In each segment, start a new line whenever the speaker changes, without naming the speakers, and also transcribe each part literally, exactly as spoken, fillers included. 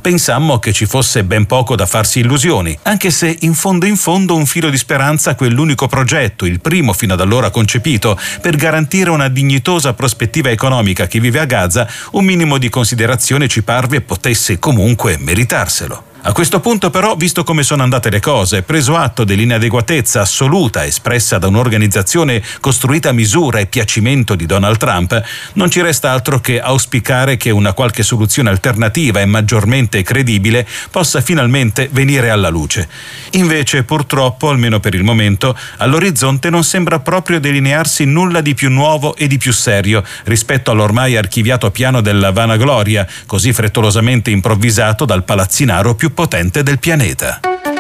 pensammo che ci fosse ben poco da farsi illusioni, anche se in fondo in fondo un filo di speranza quell'unico progetto, il primo fino ad allora concepito, per garantire una dignitosa prospettiva economica a chi vive a Gaza, un minimo di considerazione ci parve potesse comunque meritarselo. A questo punto però, visto come sono andate le cose, preso atto dell'inadeguatezza assoluta espressa da un'organizzazione costruita a misura e piacimento di Donald Trump, non ci resta altro che auspicare che una qualche soluzione alternativa e maggiormente credibile possa finalmente venire alla luce. Invece, purtroppo, almeno per il momento, all'orizzonte non sembra proprio delinearsi nulla di più nuovo e di più serio rispetto all'ormai archiviato piano della vanagloria, così frettolosamente improvvisato dal palazzinaro più potente del pianeta.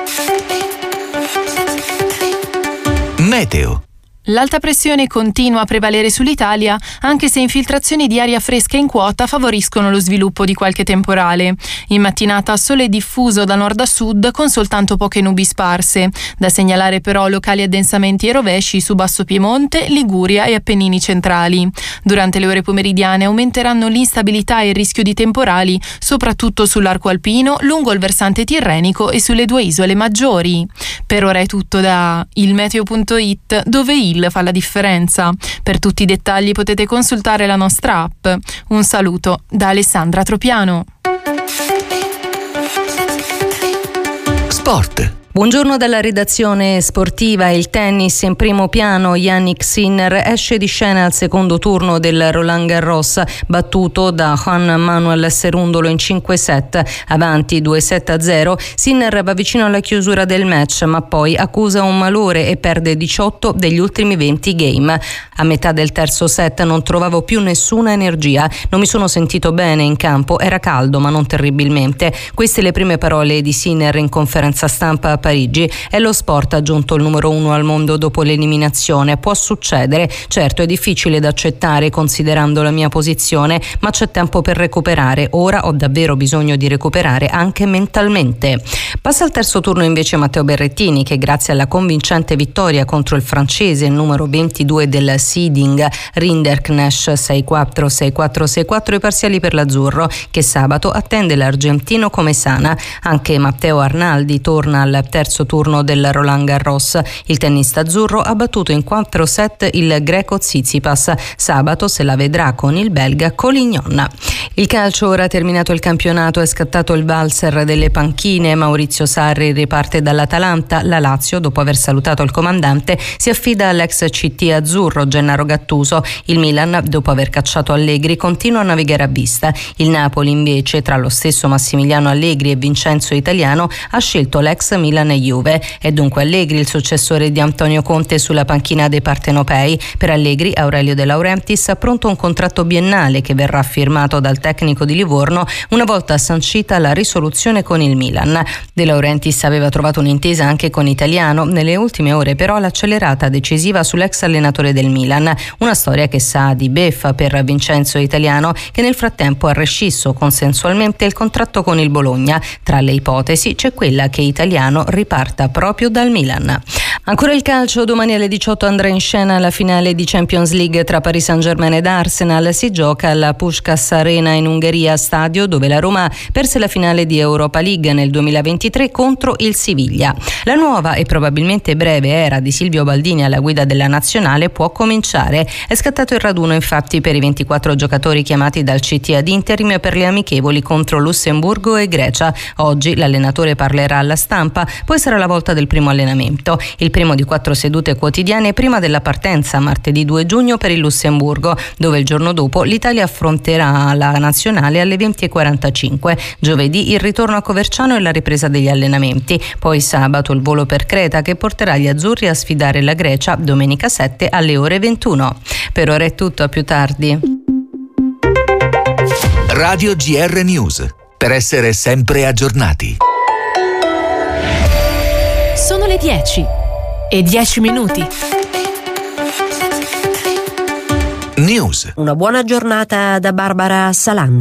Meteo.
L'alta pressione continua a prevalere sull'Italia, anche se infiltrazioni di aria fresca in quota favoriscono lo sviluppo di qualche temporale. In mattinata sole diffuso da nord a sud con soltanto poche nubi sparse. Da segnalare però locali addensamenti e rovesci su Basso Piemonte, Liguria e Appennini centrali. Durante le ore pomeridiane aumenteranno l'instabilità e il rischio di temporali, soprattutto sull'arco alpino, lungo il versante tirrenico e sulle due isole maggiori. Per ora è tutto da il meteo punto it, dove il fa la differenza. Per tutti i dettagli potete consultare la nostra app. Un saluto da Alessandra Tropiano.
Sport.
Buongiorno dalla redazione sportiva. Il tennis in primo piano. Jannik Sinner esce di scena al secondo turno del Roland Garros, battuto da Juan Manuel Cerundolo in cinque set, avanti due sette a zero. Sinner va vicino alla chiusura del match, ma poi accusa un malore e perde diciotto degli ultimi venti game. A metà del terzo set non trovavo più nessuna energia, non mi sono sentito bene in campo, era caldo ma non terribilmente. Queste le prime parole di Sinner in conferenza stampa a Parigi. È lo sport, ha aggiunto il numero uno al mondo dopo l'eliminazione. Può succedere, certo è difficile da accettare considerando la mia posizione, ma c'è tempo per recuperare. Ora ho davvero bisogno di recuperare anche mentalmente. Passa al terzo turno invece Matteo Berrettini, che grazie alla convincente vittoria contro il francese, il numero ventidue del seeding Rinderknecht sei quattro sei quattro sei quattro, i parziali per l'azzurro, che sabato attende l'argentino come sana. Anche Matteo Arnaldi torna al terzo turno del Roland Garros. Il tennista azzurro ha battuto in quattro set il greco Tsitsipas. Sabato se la vedrà con il belga Collignon. Il calcio, ora terminato il campionato, è scattato il valzer delle panchine. Maurizio Sarri riparte dall'Atalanta. La Lazio, dopo aver salutato il comandante, si affida all'ex C T azzurro Gennaro Gattuso. Il Milan, dopo aver cacciato Allegri, continua a navigare a vista. Il Napoli invece, tra lo stesso Massimiliano Allegri e Vincenzo Italiano, ha scelto l'ex Milan e Juve. È dunque Allegri il successore di Antonio Conte sulla panchina dei partenopei. Per Allegri, Aurelio De Laurentiis ha pronto un contratto biennale che verrà firmato dal tecnico di Livorno una volta sancita la risoluzione con il Milan. De Laurentiis aveva trovato un'intesa anche con Italiano. Nelle ultime ore però l'accelerata decisiva sull'ex allenatore del Milan, una storia che sa di beffa per Vincenzo Italiano, che nel frattempo ha rescisso consensualmente il contratto con il Bologna. Tra le ipotesi c'è quella che Italiano riparta proprio dal Milan. Ancora il calcio, domani alle diciotto andrà in scena la finale di Champions League tra Paris Saint-Germain ed Arsenal. Si gioca alla Puskás Arena in Ungheria, stadio dove la Roma perse la finale di Europa League nel duemilaventitré contro il Siviglia. La nuova e probabilmente breve era di Silvio Baldini alla guida della nazionale può cominciare. È scattato il raduno infatti per i ventiquattro giocatori chiamati dal C T ad interim per le amichevoli contro Lussemburgo e Grecia. Oggi l'allenatore parlerà alla stampa, poi sarà la volta del primo allenamento. Il primo di quattro sedute quotidiane prima della partenza martedì due giugno per il Lussemburgo, dove il giorno dopo l'Italia affronterà la nazionale alle venti e quarantacinque. Giovedì il ritorno a Coverciano e la ripresa degli allenamenti. Poi sabato il volo per Creta che porterà gli azzurri a sfidare la Grecia domenica sette alle ore ventuno. Per ora è tutto, a più tardi.
Radio G R News, per essere sempre aggiornati.
Sono le dieci e dieci minuti.
News.
Una buona giornata da Barbara Salandri.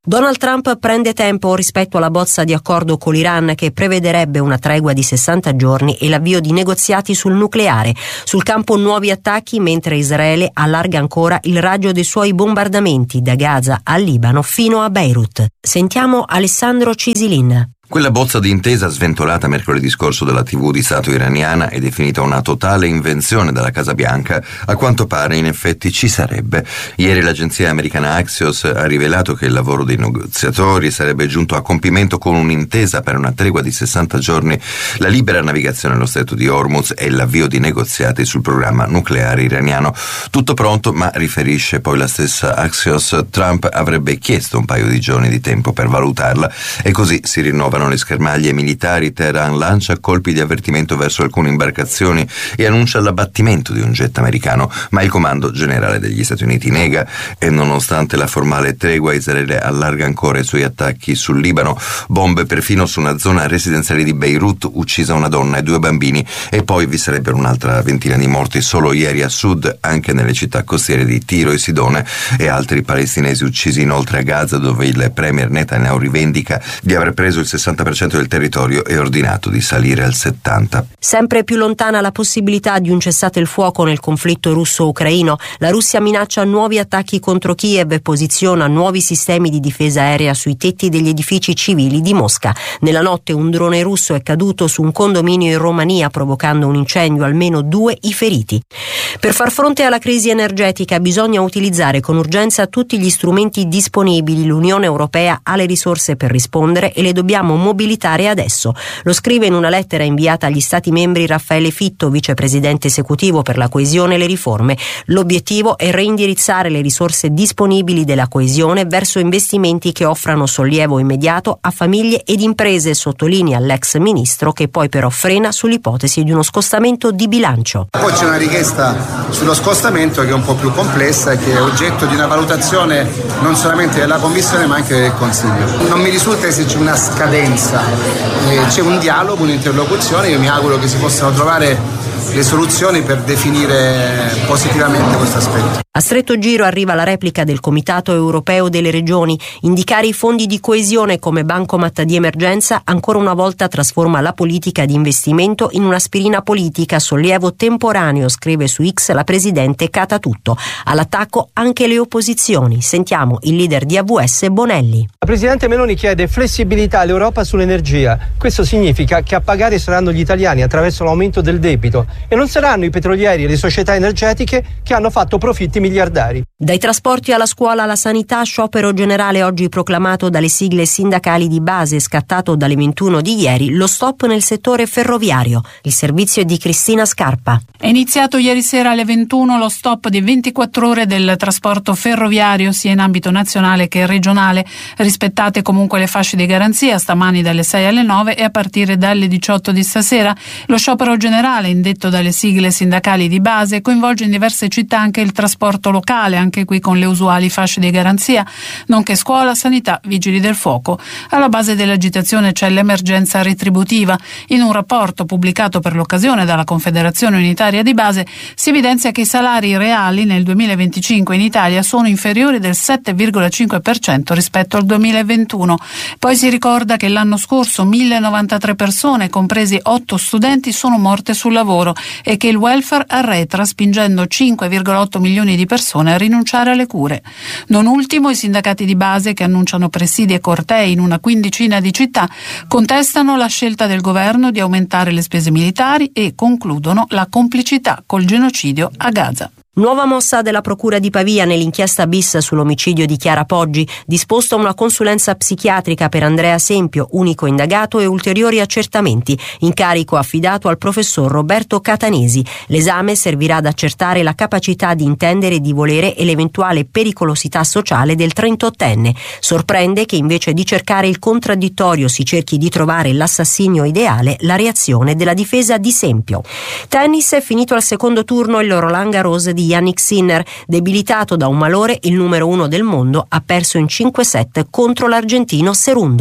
Donald Trump prende tempo rispetto alla bozza di accordo con l'Iran che prevederebbe una tregua di sessanta giorni e l'avvio di negoziati sul nucleare. Sul campo nuovi attacchi mentre Israele allarga ancora il raggio dei suoi bombardamenti da Gaza al Libano fino a Beirut. Sentiamo Alessandro Cisilin.
Quella bozza di intesa sventolata mercoledì scorso dalla tivù di Stato iraniana e definita una totale invenzione dalla Casa Bianca, a quanto pare in effetti ci sarebbe. Ieri l'agenzia americana Axios ha rivelato che il lavoro dei negoziatori sarebbe giunto a compimento con un'intesa per una tregua di sessanta giorni, la libera navigazione allo stretto di Hormuz e l'avvio di negoziati sul programma nucleare iraniano. Tutto pronto, ma riferisce poi la stessa Axios, Trump avrebbe chiesto un paio di giorni di tempo per valutarla e così si rinnovano le schermaglie militari. Teheran lancia colpi di avvertimento verso alcune imbarcazioni e annuncia l'abbattimento di un jet americano, ma il comando generale degli Stati Uniti nega e nonostante la formale tregua Israele allarga ancora i suoi attacchi sul Libano, bombe perfino su una zona residenziale di Beirut, uccisa una donna e due bambini, e poi vi sarebbero un'altra ventina di morti solo ieri a sud, anche nelle città costiere di Tiro e Sidone, e altri palestinesi uccisi inoltre a Gaza, dove il premier Netanyahu rivendica di aver preso il sessanta per cento del territorio e ordinato di salire al settanta per cento.
Sempre più lontana la possibilità di un cessate il fuoco nel conflitto russo-ucraino. La Russia minaccia nuovi attacchi contro Kiev e posiziona nuovi sistemi di difesa aerea sui tetti degli edifici civili di Mosca. Nella notte un drone russo è caduto su un condominio in Romania, provocando un incendio, almeno due i feriti. Per far fronte alla crisi energetica bisogna utilizzare con urgenza tutti gli strumenti disponibili. L'Unione Europea ha le risorse per rispondere e le dobbiamo mobilitare adesso. Lo scrive in una lettera inviata agli Stati membri Raffaele Fitto, vicepresidente esecutivo per la coesione e le riforme. L'obiettivo è reindirizzare le risorse disponibili della coesione verso investimenti che offrano sollievo immediato a famiglie ed imprese, sottolinea l'ex ministro, che poi però frena sull'ipotesi di uno scostamento di bilancio.
Poi c'è una richiesta sullo scostamento che è un po' più complessa e che è oggetto di una valutazione non solamente della Commissione ma anche del Consiglio. Non mi risulta esserci una scadenza, eh, c'è un dialogo, un'interlocuzione, io mi auguro che si possano trovare le soluzioni per definire positivamente questo aspetto.
A stretto giro arriva la replica del Comitato Europeo delle Regioni. Indicare i fondi di coesione come bancomat di emergenza ancora una volta trasforma la politica di investimento in un'aspirina politica, sollievo temporaneo, scrive su X la presidente Catatutto. All'attacco anche le opposizioni. Sentiamo il leader di A V S Bonelli.
La presidente Meloni chiede flessibilità all'Europa sull'energia. Questo significa che a pagare saranno gli italiani attraverso l'aumento del debito e non saranno i petrolieri e le società energetiche che hanno fatto profitti miliardari.
Dai trasporti alla scuola alla sanità, sciopero generale oggi proclamato dalle sigle sindacali di base, scattato dalle ventuno di ieri, lo stop nel settore ferroviario. Il servizio è di Cristina Scarpa.
È iniziato ieri sera alle ventuno lo stop di ventiquattro ore del trasporto ferroviario sia in ambito nazionale che regionale. Rispettate comunque le fasce di garanzia stamani dalle sei alle nove e a partire dalle diciotto di stasera. Lo sciopero generale, indetto dalle sigle sindacali di base, coinvolge in diverse città anche il trasporto locale, anche qui con le usuali fasce di garanzia, nonché scuola, sanità, vigili del fuoco. Alla base dell'agitazione c'è l'emergenza retributiva. In un rapporto pubblicato per l'occasione dalla Confederazione Unitaria di Base si evidenzia che i salari reali nel duemilaventicinque in Italia sono inferiori del sette virgola cinque per cento rispetto al duemilaventuno. Poi si ricorda che l'anno scorso mille novantatré persone, compresi otto studenti, sono morte sul lavoro e che il welfare arretra, spingendo cinque virgola otto milioni di persone a rinunciare alle cure. Non ultimo, i sindacati di base, che annunciano presidi e cortei in una quindicina di città, contestano la scelta del governo di aumentare le spese militari e concludono la complicità col genocidio a Gaza.
Nuova mossa della Procura di Pavia nell'inchiesta bis sull'omicidio di Chiara Poggi, disposta una consulenza psichiatrica per Andrea Sempio, unico indagato, e ulteriori accertamenti. Incarico affidato al professor Roberto Catanesi. L'esame servirà ad accertare la capacità di intendere e di volere e l'eventuale pericolosità sociale del trentottenne. Sorprende che invece di cercare il contraddittorio si cerchi di trovare l'assassinio ideale, la reazione della difesa di Sempio. Tennis, è finito al secondo turno il Roland Garros di Yannick Sinner. Debilitato da un malore, il numero uno del mondo ha perso in cinque set contro l'argentino Cerundolo.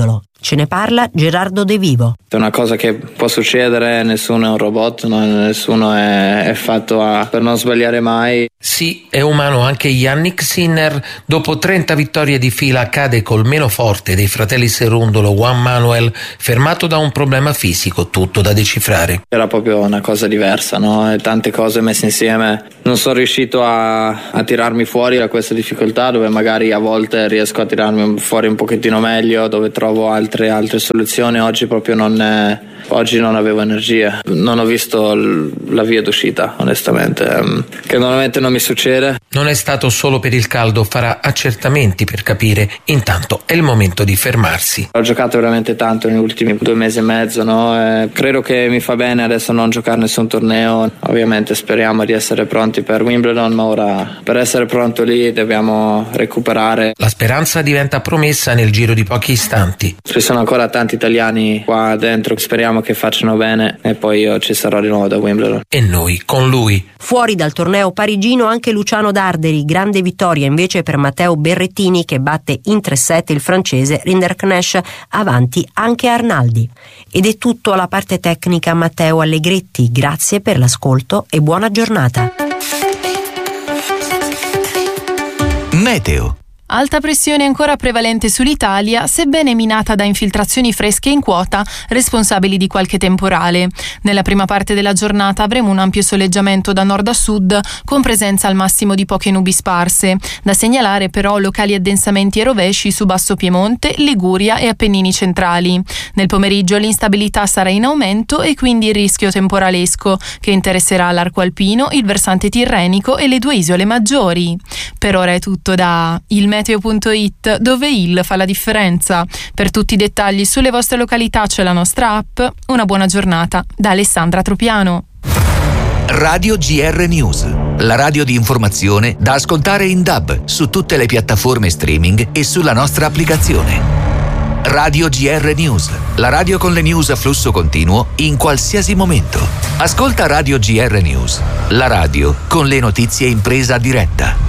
Ce ne parla Gerardo De Vivo.
È una cosa che può succedere, nessuno è un robot, no? Nessuno è, è fatto a, per non sbagliare mai.
Sì, è umano anche Yannick Sinner. Dopo trenta vittorie di fila cade col meno forte dei fratelli Cerundolo, Juan Manuel, fermato da un problema fisico, tutto da decifrare.
Era proprio una cosa diversa, no? E tante cose messe insieme. Non sono riuscito a, a tirarmi fuori da questa difficoltà, dove magari a volte riesco a tirarmi fuori un pochettino meglio, dove trovo altre, altre soluzioni. Oggi proprio non è, oggi non avevo energia, non ho visto l, la via d'uscita, onestamente, um, che normalmente non mi succede.
Non è stato solo per il caldo, farà accertamenti per capire. Intanto è il momento di fermarsi.
Ho giocato veramente tanto negli ultimi due mesi e mezzo, no? E credo che mi fa bene adesso non giocare nessun torneo. Ovviamente speriamo di essere pronti per Wimbledon, ma ora per essere pronto lì dobbiamo recuperare.
La speranza diventa promessa nel giro di pochi istanti.
Ci sono ancora tanti italiani qua dentro, speriamo che facciano bene e poi io ci sarò di nuovo da Wimbledon.
E noi con lui.
Fuori dal torneo parigino anche Luciano Darderi, grande vittoria invece per Matteo Berrettini che batte in tre set il francese Rinderknecht, avanti anche Arnaldi. Ed è tutto alla parte tecnica Matteo Allegretti, grazie per l'ascolto e buona giornata.
Meteo.
Alta pressione ancora prevalente sull'Italia, sebbene minata da infiltrazioni fresche in quota, responsabili di qualche temporale. Nella prima parte della giornata avremo un ampio soleggiamento da nord a sud, con presenza al massimo di poche nubi sparse. Da segnalare però locali addensamenti e rovesci su Basso Piemonte, Liguria e Appennini centrali. Nel pomeriggio l'instabilità sarà in aumento e quindi il rischio temporalesco, che interesserà l'arco alpino, il versante tirrenico e le due isole maggiori. Per ora è tutto da il meteo punto it, dove il fa la differenza. Per tutti i dettagli sulle vostre località c'è la nostra app. Una buona giornata da Alessandra Tropiano.
Radio G R News, la radio di informazione da ascoltare in D A B su tutte le piattaforme streaming e sulla nostra applicazione. Radio G R News, la radio con le news a flusso continuo in qualsiasi momento. Ascolta Radio G R News, la radio con le notizie in presa diretta.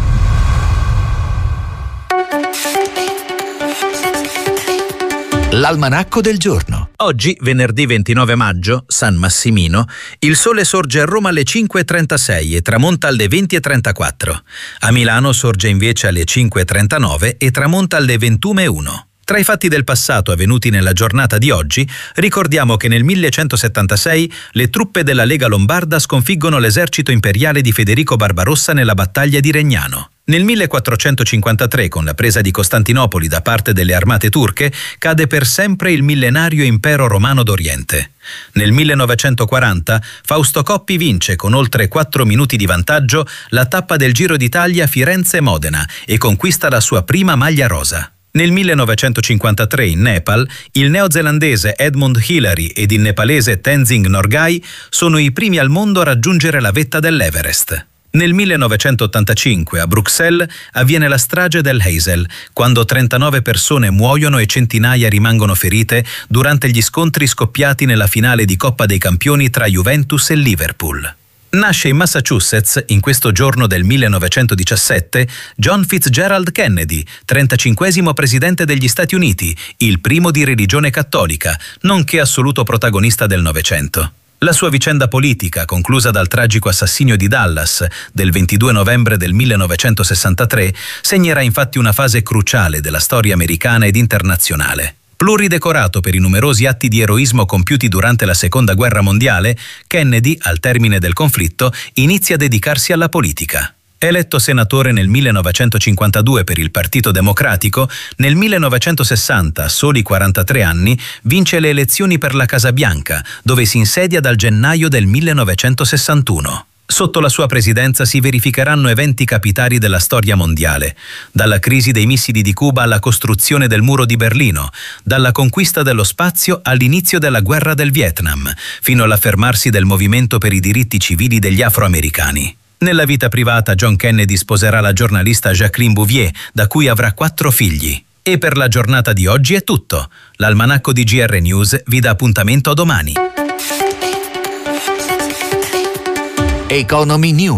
L'almanacco del giorno.
Oggi, venerdì ventinove maggio, San Massimino, il sole sorge a Roma alle cinque e trentasei e tramonta alle venti e trentaquattro. A Milano sorge invece alle cinque e trentanove e tramonta alle ventuno e uno. Tra i fatti del passato avvenuti nella giornata di oggi, ricordiamo che nel millecentosettantasei le truppe della Lega Lombarda sconfiggono l'esercito imperiale di Federico Barbarossa nella battaglia di Regnano. Nel millequattrocentocinquantatré, con la presa di Costantinopoli da parte delle armate turche, cade per sempre il millenario impero romano d'Oriente. Nel millenovecentoquaranta Fausto Coppi vince con oltre quattro minuti di vantaggio la tappa del Giro d'Italia Firenze-Modena e conquista la sua prima maglia rosa. Nel millenovecentocinquantatré in Nepal, il neozelandese Edmund Hillary ed il nepalese Tenzing Norgay sono i primi al mondo a raggiungere la vetta dell'Everest. Nel millenovecentottantacinque a Bruxelles avviene la strage del Heysel, quando trentanove persone muoiono e centinaia rimangono ferite durante gli scontri scoppiati nella finale di Coppa dei Campioni tra Juventus e Liverpool. Nasce in Massachusetts, in questo giorno del millenovecentodiciassette, John Fitzgerald Kennedy, trentacinquesimo presidente degli Stati Uniti, il primo di religione cattolica, nonché assoluto protagonista del Novecento. La sua vicenda politica, conclusa dal tragico assassinio di Dallas del ventidue novembre del millenovecentosessantatré, segnerà infatti una fase cruciale della storia americana ed internazionale. Pluridecorato per i numerosi atti di eroismo compiuti durante la Seconda Guerra Mondiale, Kennedy, al termine del conflitto, inizia a dedicarsi alla politica. Eletto senatore nel millenovecentocinquantadue per il Partito Democratico, nel millenovecentosessanta, a soli quarantatré anni, vince le elezioni per la Casa Bianca, dove si insedia dal gennaio del millenovecentosessantuno. Sotto la sua presidenza si verificheranno eventi capitali della storia mondiale, dalla crisi dei missili di Cuba alla costruzione del muro di Berlino, dalla conquista dello spazio all'inizio della guerra del Vietnam, fino all'affermarsi del movimento per i diritti civili degli afroamericani. Nella vita privata John Kennedy sposerà la giornalista Jacqueline Bouvier, da cui avrà quattro figli. E per la giornata di oggi è tutto. L'almanacco di G R News vi dà appuntamento a domani.
Economy News.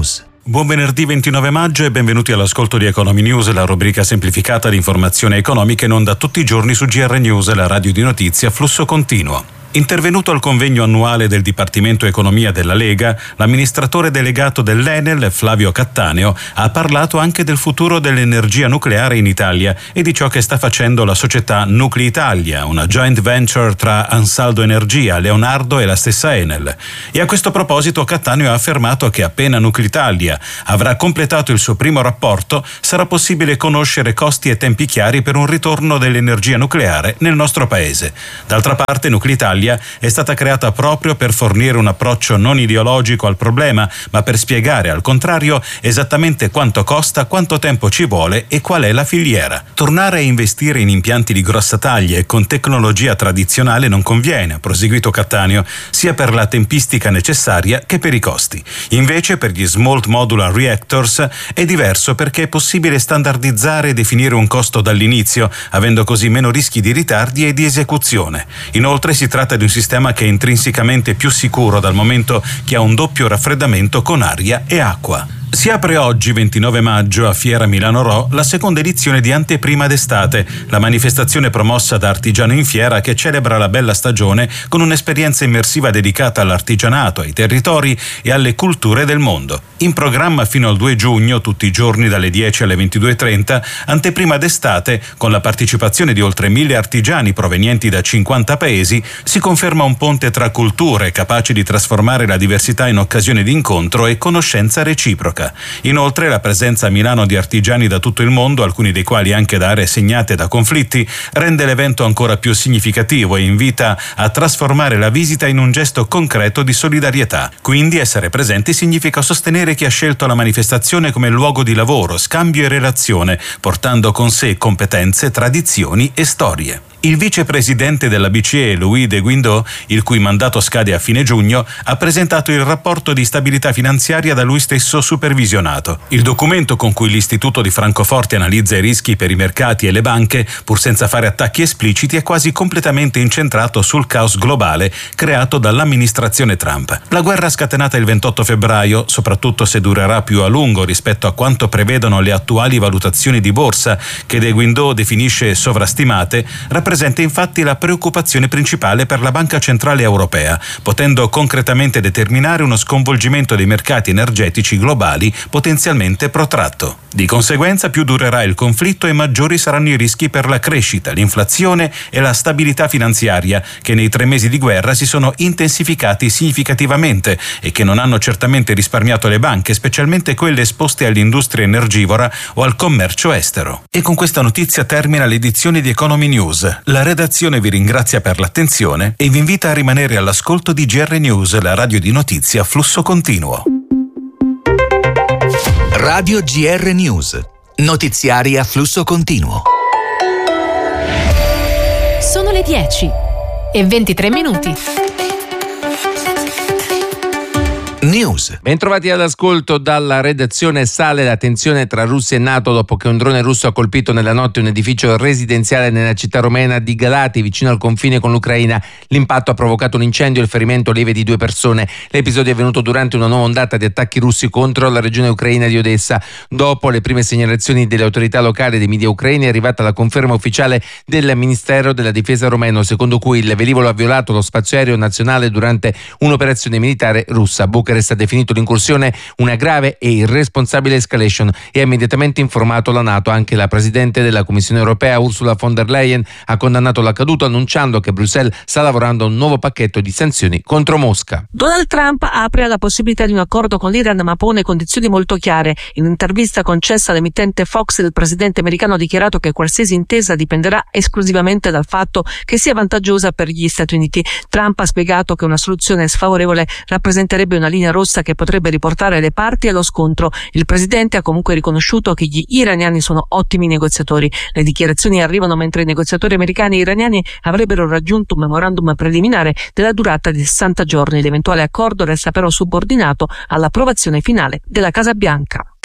Buon venerdì ventinove maggio e benvenuti all'ascolto di Economy News, la rubrica semplificata di informazione economica in onda tutti i giorni su G R News, la radio di notizie a flusso continuo. Intervenuto al convegno annuale del Dipartimento Economia della Lega, l'amministratore delegato dell'Enel, Flavio Cattaneo, ha parlato anche del futuro dell'energia nucleare in Italia e di ciò che sta facendo la società Nuclei Italia, una joint venture tra Ansaldo Energia, Leonardo e la stessa Enel. E a questo proposito Cattaneo ha affermato che appena Nuclei Italia avrà completato il suo primo rapporto, sarà possibile conoscere costi e tempi chiari per un ritorno dell'energia nucleare nel nostro paese. D'altra parte Nuclei Italia è stata creata proprio per fornire un approccio non ideologico al problema, ma per spiegare al contrario esattamente quanto costa, quanto tempo ci vuole e qual è la filiera. Tornare a investire in impianti di grossa taglia e con tecnologia tradizionale non conviene, ha proseguito Cattaneo, sia per la tempistica necessaria che per i costi. Invece per gli Small Modular Reactors è diverso perché è possibile standardizzare e definire un costo dall'inizio, avendo così meno rischi di ritardi e di esecuzione. Inoltre si tratta di un sistema che è intrinsecamente più sicuro dal momento che ha un doppio raffreddamento con aria e acqua. Si apre oggi, ventinove maggio, a Fiera Milano Ro, la seconda edizione di Anteprima d'estate, la manifestazione promossa da Artigiano in Fiera che celebra la bella stagione con un'esperienza immersiva dedicata all'artigianato, ai territori e alle culture del mondo. In programma fino al due giugno, tutti i giorni dalle dieci alle ventidue e trenta, Anteprima d'estate, con la partecipazione di oltre mille artigiani provenienti da cinquanta paesi, si conferma un ponte tra culture capace di trasformare la diversità in occasione di incontro e conoscenza reciproca. Inoltre la presenza a Milano di artigiani da tutto il mondo, alcuni dei quali anche da aree segnate da conflitti, rende l'evento ancora più significativo e invita a trasformare la visita in un gesto concreto di solidarietà. Quindi essere presenti significa sostenere chi ha scelto la manifestazione come luogo di lavoro, scambio e relazione, portando con sé competenze, tradizioni e storie. Il vicepresidente della B C E, Louis de Guindos, il cui mandato scade a fine giugno, ha presentato il rapporto di stabilità finanziaria da lui stesso supervisionato. Il documento con cui l'Istituto di Francoforte analizza i rischi per i mercati e le banche, pur senza fare attacchi espliciti, è quasi completamente incentrato sul caos globale creato dall'amministrazione Trump. La guerra scatenata il ventotto febbraio, soprattutto se durerà più a lungo rispetto a quanto prevedono le attuali valutazioni di borsa, che de Guindos definisce sovrastimate, rappresenta infatti la preoccupazione principale per la Banca Centrale Europea, potendo concretamente determinare uno sconvolgimento dei mercati energetici globali potenzialmente protratto. Di conseguenza, più durerà il conflitto e maggiori saranno i rischi per la crescita, l'inflazione e la stabilità finanziaria, che nei tre mesi di guerra si sono intensificati significativamente e che non hanno certamente risparmiato le banche, specialmente quelle esposte all'industria energivora o al commercio estero. E con questa notizia termina l'edizione di Economy News. La redazione vi ringrazia per l'attenzione e vi invita a rimanere all'ascolto di G R News, la radio di notizie a flusso continuo.
Radio G R News, notiziari a flusso continuo.
Sono le dieci e ventitré minuti.
News.
Bentrovati all'ascolto dalla redazione. Sale la tensione tra Russia e NATO dopo che un drone russo ha colpito nella notte un edificio residenziale nella città romena di Galati, vicino al confine con l'Ucraina. L'impatto ha provocato un incendio e il ferimento lieve di due persone. L'episodio è avvenuto durante una nuova ondata di attacchi russi contro la regione ucraina di Odessa. Dopo le prime segnalazioni delle autorità locali e dei media ucraini è arrivata la conferma ufficiale del Ministero della Difesa romeno, secondo cui il velivolo ha violato lo spazio aereo nazionale durante un'operazione militare russa. Bucarest ha definito l'incursione una grave e irresponsabile escalation e ha immediatamente informato la NATO. Anche la Presidente della Commissione europea, Ursula von der Leyen, ha condannato l'accaduto, annunciando che Bruxelles sta lavorando a un nuovo pacchetto di sanzioni contro Mosca.
Donald Trump apre alla possibilità di un accordo con l'Iran, ma pone condizioni molto chiare. In un'intervista concessa all'emittente Fox, il presidente americano ha dichiarato che qualsiasi intesa dipenderà esclusivamente dal fatto che sia vantaggiosa per gli Stati Uniti. Trump ha spiegato che una soluzione sfavorevole rappresenterebbe una linea rossa che potrebbe riportare le parti allo scontro. Il presidente ha comunque riconosciuto che gli iraniani sono ottimi negoziatori. Le dichiarazioni arrivano mentre i negoziatori americani e iraniani avrebbero raggiunto un memorandum preliminare della durata di sessanta giorni. L'eventuale accordo resta però subordinato all'approvazione finale della Casa Bianca.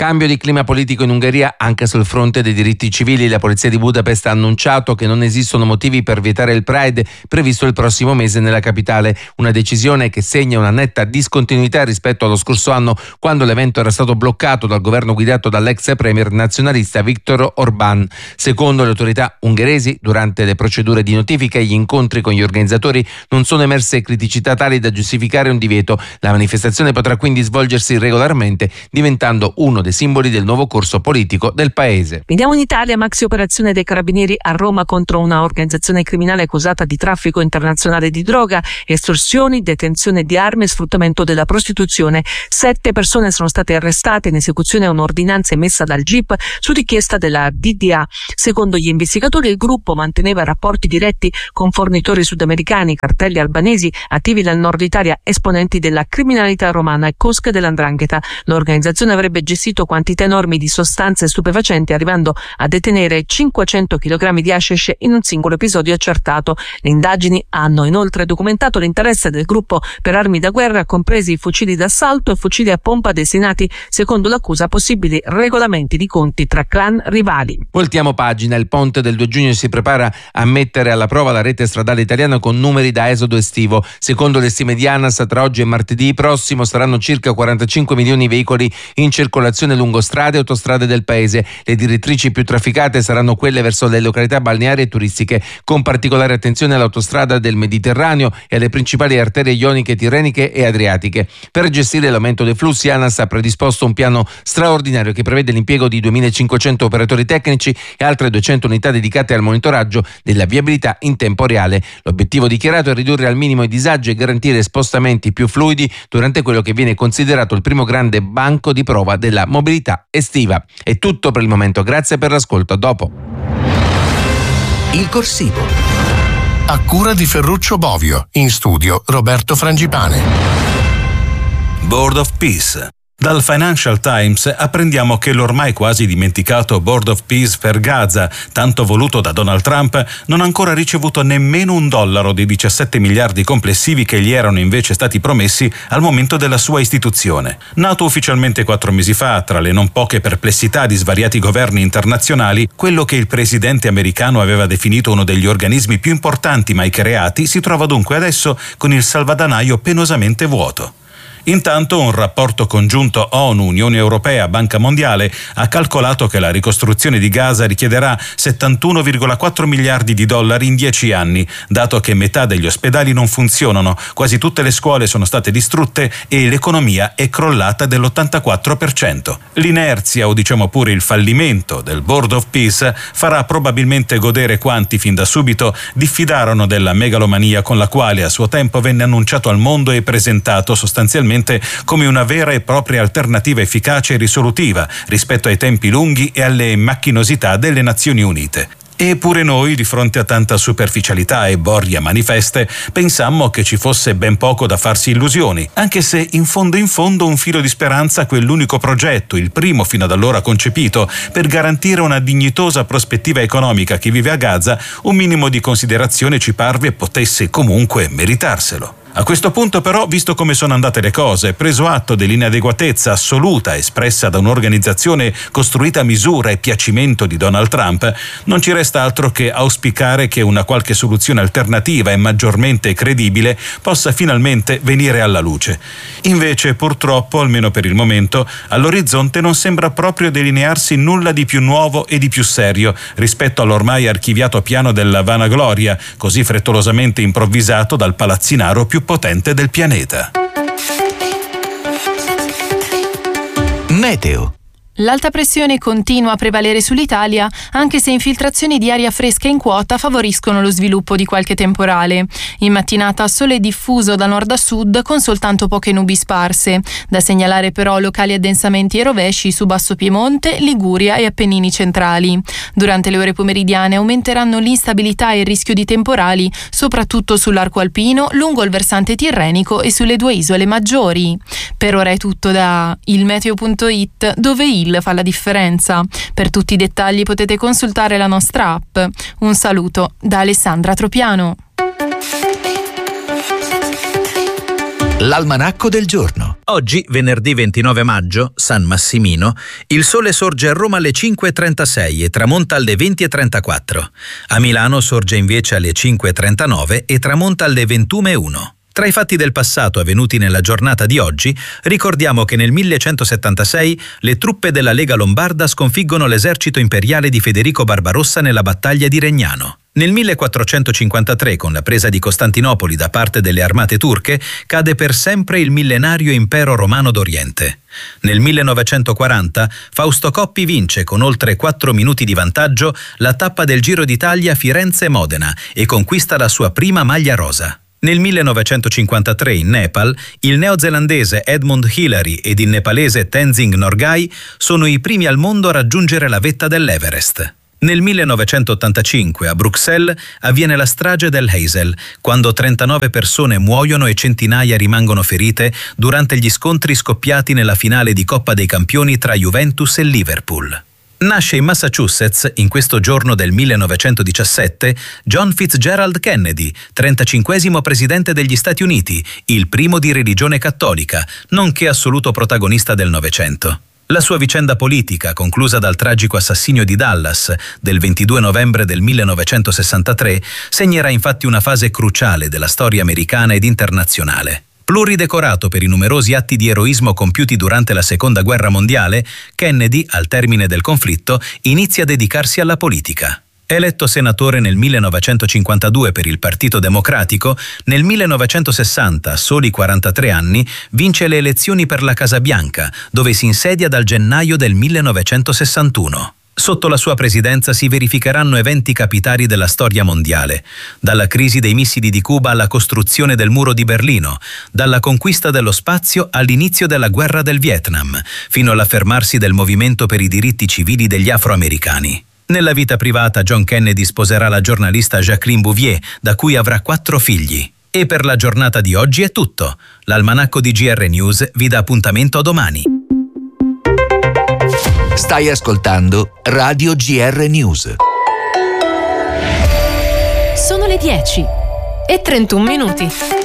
Cambio di clima politico in Ungheria anche sul fronte dei diritti civili. La polizia di Budapest ha annunciato che non esistono motivi per vietare il Pride previsto il prossimo mese nella capitale, una decisione che segna una netta discontinuità rispetto allo scorso anno, quando l'evento era stato bloccato dal governo guidato dall'ex premier nazionalista Viktor Orbán. Secondo le autorità ungheresi, durante le procedure di notifica e gli incontri con gli organizzatori non sono emerse criticità tali da giustificare un divieto. La manifestazione potrà quindi svolgersi regolarmente, diventando uno dei simboli del nuovo corso politico del paese.
Veniamo in Italia, maxi operazione dei carabinieri a Roma contro una organizzazione criminale accusata di traffico internazionale di droga, estorsioni, detenzione di armi e sfruttamento della prostituzione. Sette persone sono state arrestate in esecuzione a un'ordinanza emessa dal G I P su richiesta della D D A. Secondo gli investigatori, il gruppo manteneva rapporti diretti con fornitori sudamericani, cartelli albanesi attivi nel nord Italia, esponenti della criminalità romana e cosche dell'Ndrangheta. L'organizzazione avrebbe gestito quantità enormi di sostanze stupefacenti, arrivando a detenere cinquecento chilogrammi di hashish in un singolo episodio accertato. Le indagini hanno inoltre documentato l'interesse del gruppo per armi da guerra, compresi fucili d'assalto e fucili a pompa destinati, secondo l'accusa, a possibili regolamenti di conti tra clan rivali.
Voltiamo pagina. Il ponte del due giugno si prepara a mettere alla prova la rete stradale italiana con numeri da esodo estivo. Secondo le stime di ANAS, tra oggi e martedì prossimo saranno circa quarantacinque milioni i veicoli in circolazione lungo strade e autostrade del paese. Le direttrici più trafficate saranno quelle verso le località balneari e turistiche, con particolare attenzione all'autostrada del Mediterraneo e alle principali arterie ioniche, tirreniche e adriatiche. Per gestire l'aumento dei flussi, ANAS ha predisposto un piano straordinario che prevede l'impiego di duemilacinquecento operatori tecnici e altre duecento unità dedicate al monitoraggio della viabilità in tempo reale. L'obiettivo dichiarato è ridurre al minimo i disagi e garantire spostamenti più fluidi durante quello che viene considerato il primo grande banco di prova della mobilità estiva. È tutto per il momento, grazie per l'ascolto, a dopo.
Il corsivo.
A cura di Ferruccio Bovio, in studio Roberto Frangipane.
Board of Peace. Dal Financial Times apprendiamo che l'ormai quasi dimenticato Board of Peace per Gaza, tanto voluto da Donald Trump, non ha ancora ricevuto nemmeno un dollaro dei diciassette miliardi complessivi che gli erano invece stati promessi al momento della sua istituzione. Nato ufficialmente quattro mesi fa, tra le non poche perplessità di svariati governi internazionali, quello che il presidente americano aveva definito uno degli organismi più importanti mai creati si trova dunque adesso con il salvadanaio penosamente vuoto. Intanto un rapporto congiunto ONU, Unione Europea, Banca Mondiale ha calcolato che la ricostruzione di Gaza richiederà settantuno virgola quattro miliardi di dollari in dieci anni, dato che metà degli ospedali non funzionano, quasi tutte le scuole sono state distrutte e l'economia è crollata dell'ottantaquattro per cento. L'inerzia, o diciamo pure il fallimento del Board of Peace farà probabilmente godere quanti fin da subito diffidarono della megalomania con la quale a suo tempo venne annunciato al mondo e presentato sostanzialmente come una vera e propria alternativa efficace e risolutiva rispetto ai tempi lunghi e alle macchinosità delle Nazioni Unite. Eppure noi, di fronte a tanta superficialità e boria manifeste, pensammo che ci fosse ben poco da farsi illusioni, anche se in fondo in fondo un filo di speranza quell'unico progetto, il primo fino ad allora concepito, per garantire una dignitosa prospettiva economica a chi vive a Gaza, un minimo di considerazione ci parve potesse comunque meritarselo. A questo punto però, visto come sono andate le cose, preso atto dell'inadeguatezza assoluta espressa da un'organizzazione costruita a misura e piacimento di Donald Trump, non ci resta altro che auspicare che una qualche soluzione alternativa e maggiormente credibile possa finalmente venire alla luce. Invece, purtroppo, almeno per il momento, all'orizzonte non sembra proprio delinearsi nulla di più nuovo e di più serio rispetto all'ormai archiviato piano della vanagloria, così frettolosamente improvvisato dal palazzinaro più potente del pianeta.
Meteo.
L'alta pressione continua a prevalere sull'Italia, anche se infiltrazioni di aria fresca in quota favoriscono lo sviluppo di qualche temporale. In mattinata sole diffuso da nord a sud con soltanto poche nubi sparse. Da segnalare però locali addensamenti e rovesci su Basso Piemonte, Liguria e Appennini centrali. Durante le ore pomeridiane aumenteranno l'instabilità e il rischio di temporali, soprattutto sull'arco alpino, lungo il versante tirrenico e sulle due isole maggiori. Per ora è tutto da ilmeteo punto it, dove il fa la differenza. Per tutti i dettagli potete consultare la nostra app. Un saluto da Alessandra Tropiano.
L'almanacco del giorno.
Oggi, venerdì ventinove maggio, San Massimino, il sole sorge a Roma alle cinque e trentasei e tramonta alle venti e trentaquattro. A Milano sorge invece alle cinque e trentanove e tramonta alle ventuno e uno. Tra i fatti del passato avvenuti nella giornata di oggi, ricordiamo che nel millecentosettantasei le truppe della Lega Lombarda sconfiggono l'esercito imperiale di Federico Barbarossa nella battaglia di Regnano. Nel millequattrocentocinquantatré, con la presa di Costantinopoli da parte delle armate turche, cade per sempre il millenario impero romano d'Oriente. Nel millenovecentoquaranta Fausto Coppi vince con oltre quattro minuti di vantaggio la tappa del Giro d'Italia Firenze-Modena e conquista la sua prima maglia rosa. Nel millenovecentocinquantatré in Nepal, il neozelandese Edmund Hillary ed il nepalese Tenzing Norgay sono i primi al mondo a raggiungere la vetta dell'Everest. Nel millenovecentottantacinque a Bruxelles avviene la strage del Heysel, quando trentanove persone muoiono e centinaia rimangono ferite durante gli scontri scoppiati nella finale di Coppa dei Campioni tra Juventus e Liverpool. Nasce in Massachusetts, in questo giorno del millenovecentodiciassette, John Fitzgerald Kennedy, trentacinquesimo presidente degli Stati Uniti, il primo di religione cattolica, nonché assoluto protagonista del Novecento. La sua vicenda politica, conclusa dal tragico assassinio di Dallas del ventidue novembre del millenovecentosessantatré, segnerà infatti una fase cruciale della storia americana ed internazionale. Pluridecorato per i numerosi atti di eroismo compiuti durante la Seconda Guerra Mondiale, Kennedy, al termine del conflitto, inizia a dedicarsi alla politica. Eletto senatore nel millenovecentocinquantadue per il Partito Democratico, nel millenovecentosessanta, a soli quarantatré anni, vince le elezioni per la Casa Bianca, dove si insedia dal gennaio del millenovecentosessantuno. Sotto la sua presidenza si verificheranno eventi capitali della storia mondiale, dalla crisi dei missili di Cuba alla costruzione del muro di Berlino, dalla conquista dello spazio all'inizio della guerra del Vietnam, fino all'affermarsi del movimento per i diritti civili degli afroamericani. Nella vita privata John Kennedy sposerà la giornalista Jacqueline Bouvier, da cui avrà quattro figli. E per la giornata di oggi è tutto. L'almanacco di G R News vi dà appuntamento a domani.
Stai ascoltando Radio G R News.
Sono le dieci e trentuno minuti.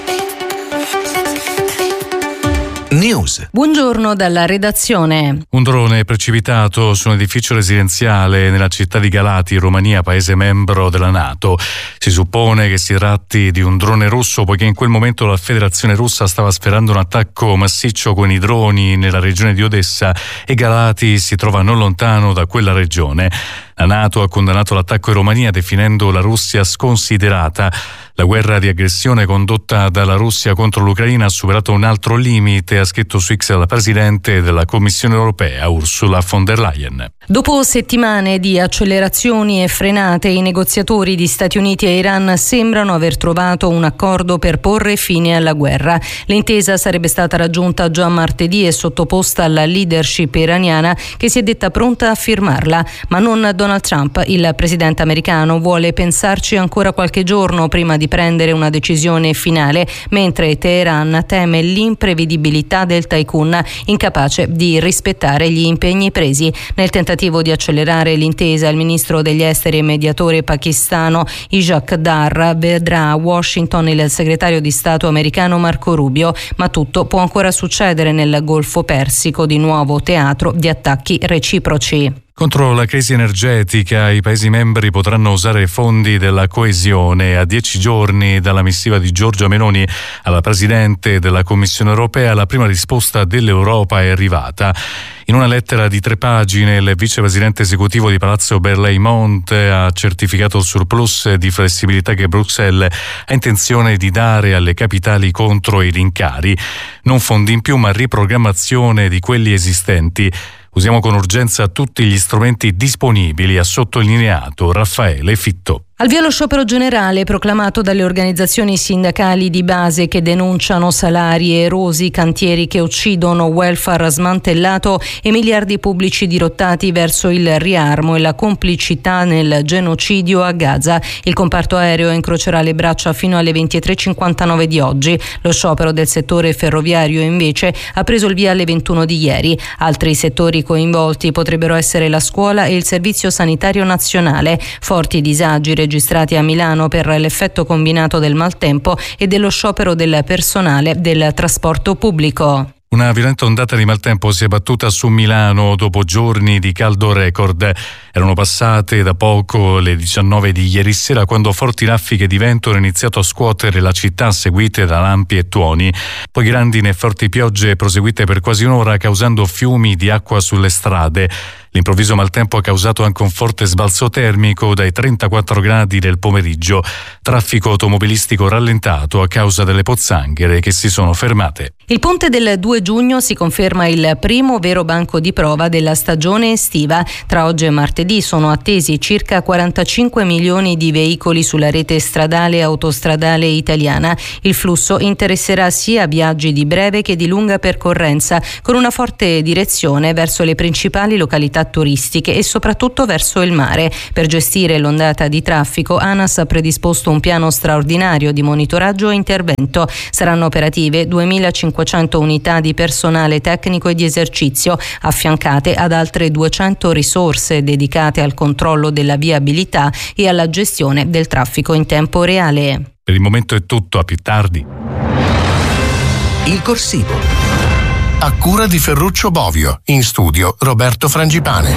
News.
Buongiorno dalla redazione.
Un drone è precipitato su un edificio residenziale nella città di Galati, Romania, paese membro della NATO. Si suppone che si tratti di un drone russo, poiché in quel momento la Federazione Russa stava sferrando un attacco massiccio con i droni nella regione di Odessa e Galati si trova non lontano da quella regione. La NATO ha condannato l'attacco in Romania definendo la Russia sconsiderata. La guerra di aggressione condotta dalla Russia contro l'Ucraina ha superato un altro limite, ha scritto su X la Presidente della Commissione europea, Ursula von der Leyen.
Dopo settimane di accelerazioni e frenate, i negoziatori di Stati Uniti e Iran sembrano aver trovato un accordo per porre fine alla guerra. L'intesa sarebbe stata raggiunta già martedì e sottoposta alla leadership iraniana, che si è detta pronta a firmarla, ma non Donald Trump. Il presidente americano vuole pensarci ancora qualche giorno prima di prendere una decisione finale, mentre Teheran teme l'imprevedibilità del tycoon, incapace di rispettare gli impegni presi. Nel tentativo di accelerare l'intesa, il ministro degli esteri e mediatore pakistano Ishaq Dar vedrà a Washington il segretario di Stato americano Marco Rubio, ma tutto può ancora succedere nel Golfo Persico, di nuovo teatro di attacchi reciproci.
Contro la crisi energetica, i Paesi membri potranno usare fondi della coesione. A dieci giorni dalla missiva di Giorgia Meloni alla Presidente della Commissione europea, la prima risposta dell'Europa è arrivata. In una lettera di tre pagine, il vicepresidente esecutivo di Palazzo Berlaymont ha certificato il surplus di flessibilità che Bruxelles ha intenzione di dare alle capitali contro i rincari. Non fondi in più, ma riprogrammazione di quelli esistenti. Usiamo con urgenza tutti gli strumenti disponibili, ha sottolineato Raffaele Fitto.
Al via lo sciopero generale proclamato dalle organizzazioni sindacali di base che denunciano salari erosi, cantieri che uccidono, welfare smantellato e miliardi pubblici dirottati verso il riarmo e la complicità nel genocidio a Gaza. Il comparto aereo incrocerà le braccia fino alle ventitré e cinquantanove di oggi. Lo sciopero del settore ferroviario invece ha preso il via alle ventuno di ieri. Altri settori coinvolti potrebbero essere la scuola e il servizio sanitario nazionale. Forti disagi registrati a Milano per l'effetto combinato del maltempo e dello sciopero del personale del trasporto pubblico.
Una violenta ondata di maltempo si è battuta su Milano dopo giorni di caldo record. Erano passate da poco le diciannove di ieri sera quando forti raffiche di vento hanno iniziato a scuotere la città seguite da lampi e tuoni. Poi grandine e forti piogge proseguite per quasi un'ora causando fiumi di acqua sulle strade. L'improvviso maltempo ha causato anche un forte sbalzo termico dai trentaquattro gradi del pomeriggio. Traffico automobilistico rallentato a causa delle pozzanghere che si sono fermate.
Il ponte del due giugno si conferma il primo vero banco di prova della stagione estiva. Tra oggi e martedì sono attesi circa quarantacinque milioni di veicoli sulla rete stradale e autostradale italiana. Il flusso interesserà sia viaggi di breve che di lunga percorrenza, con una forte direzione verso le principali località turistiche e soprattutto verso il mare. Per gestire l'ondata di traffico, ANAS ha predisposto un piano straordinario di monitoraggio e intervento. Saranno operative duemilacinquecento unità di personale tecnico e di esercizio, affiancate ad altre duecento risorse dedicate al controllo della viabilità e alla gestione del traffico in tempo reale.
Per il momento è tutto, a più tardi.
Il corsivo.
A cura di Ferruccio Bovio, in studio Roberto Frangipane.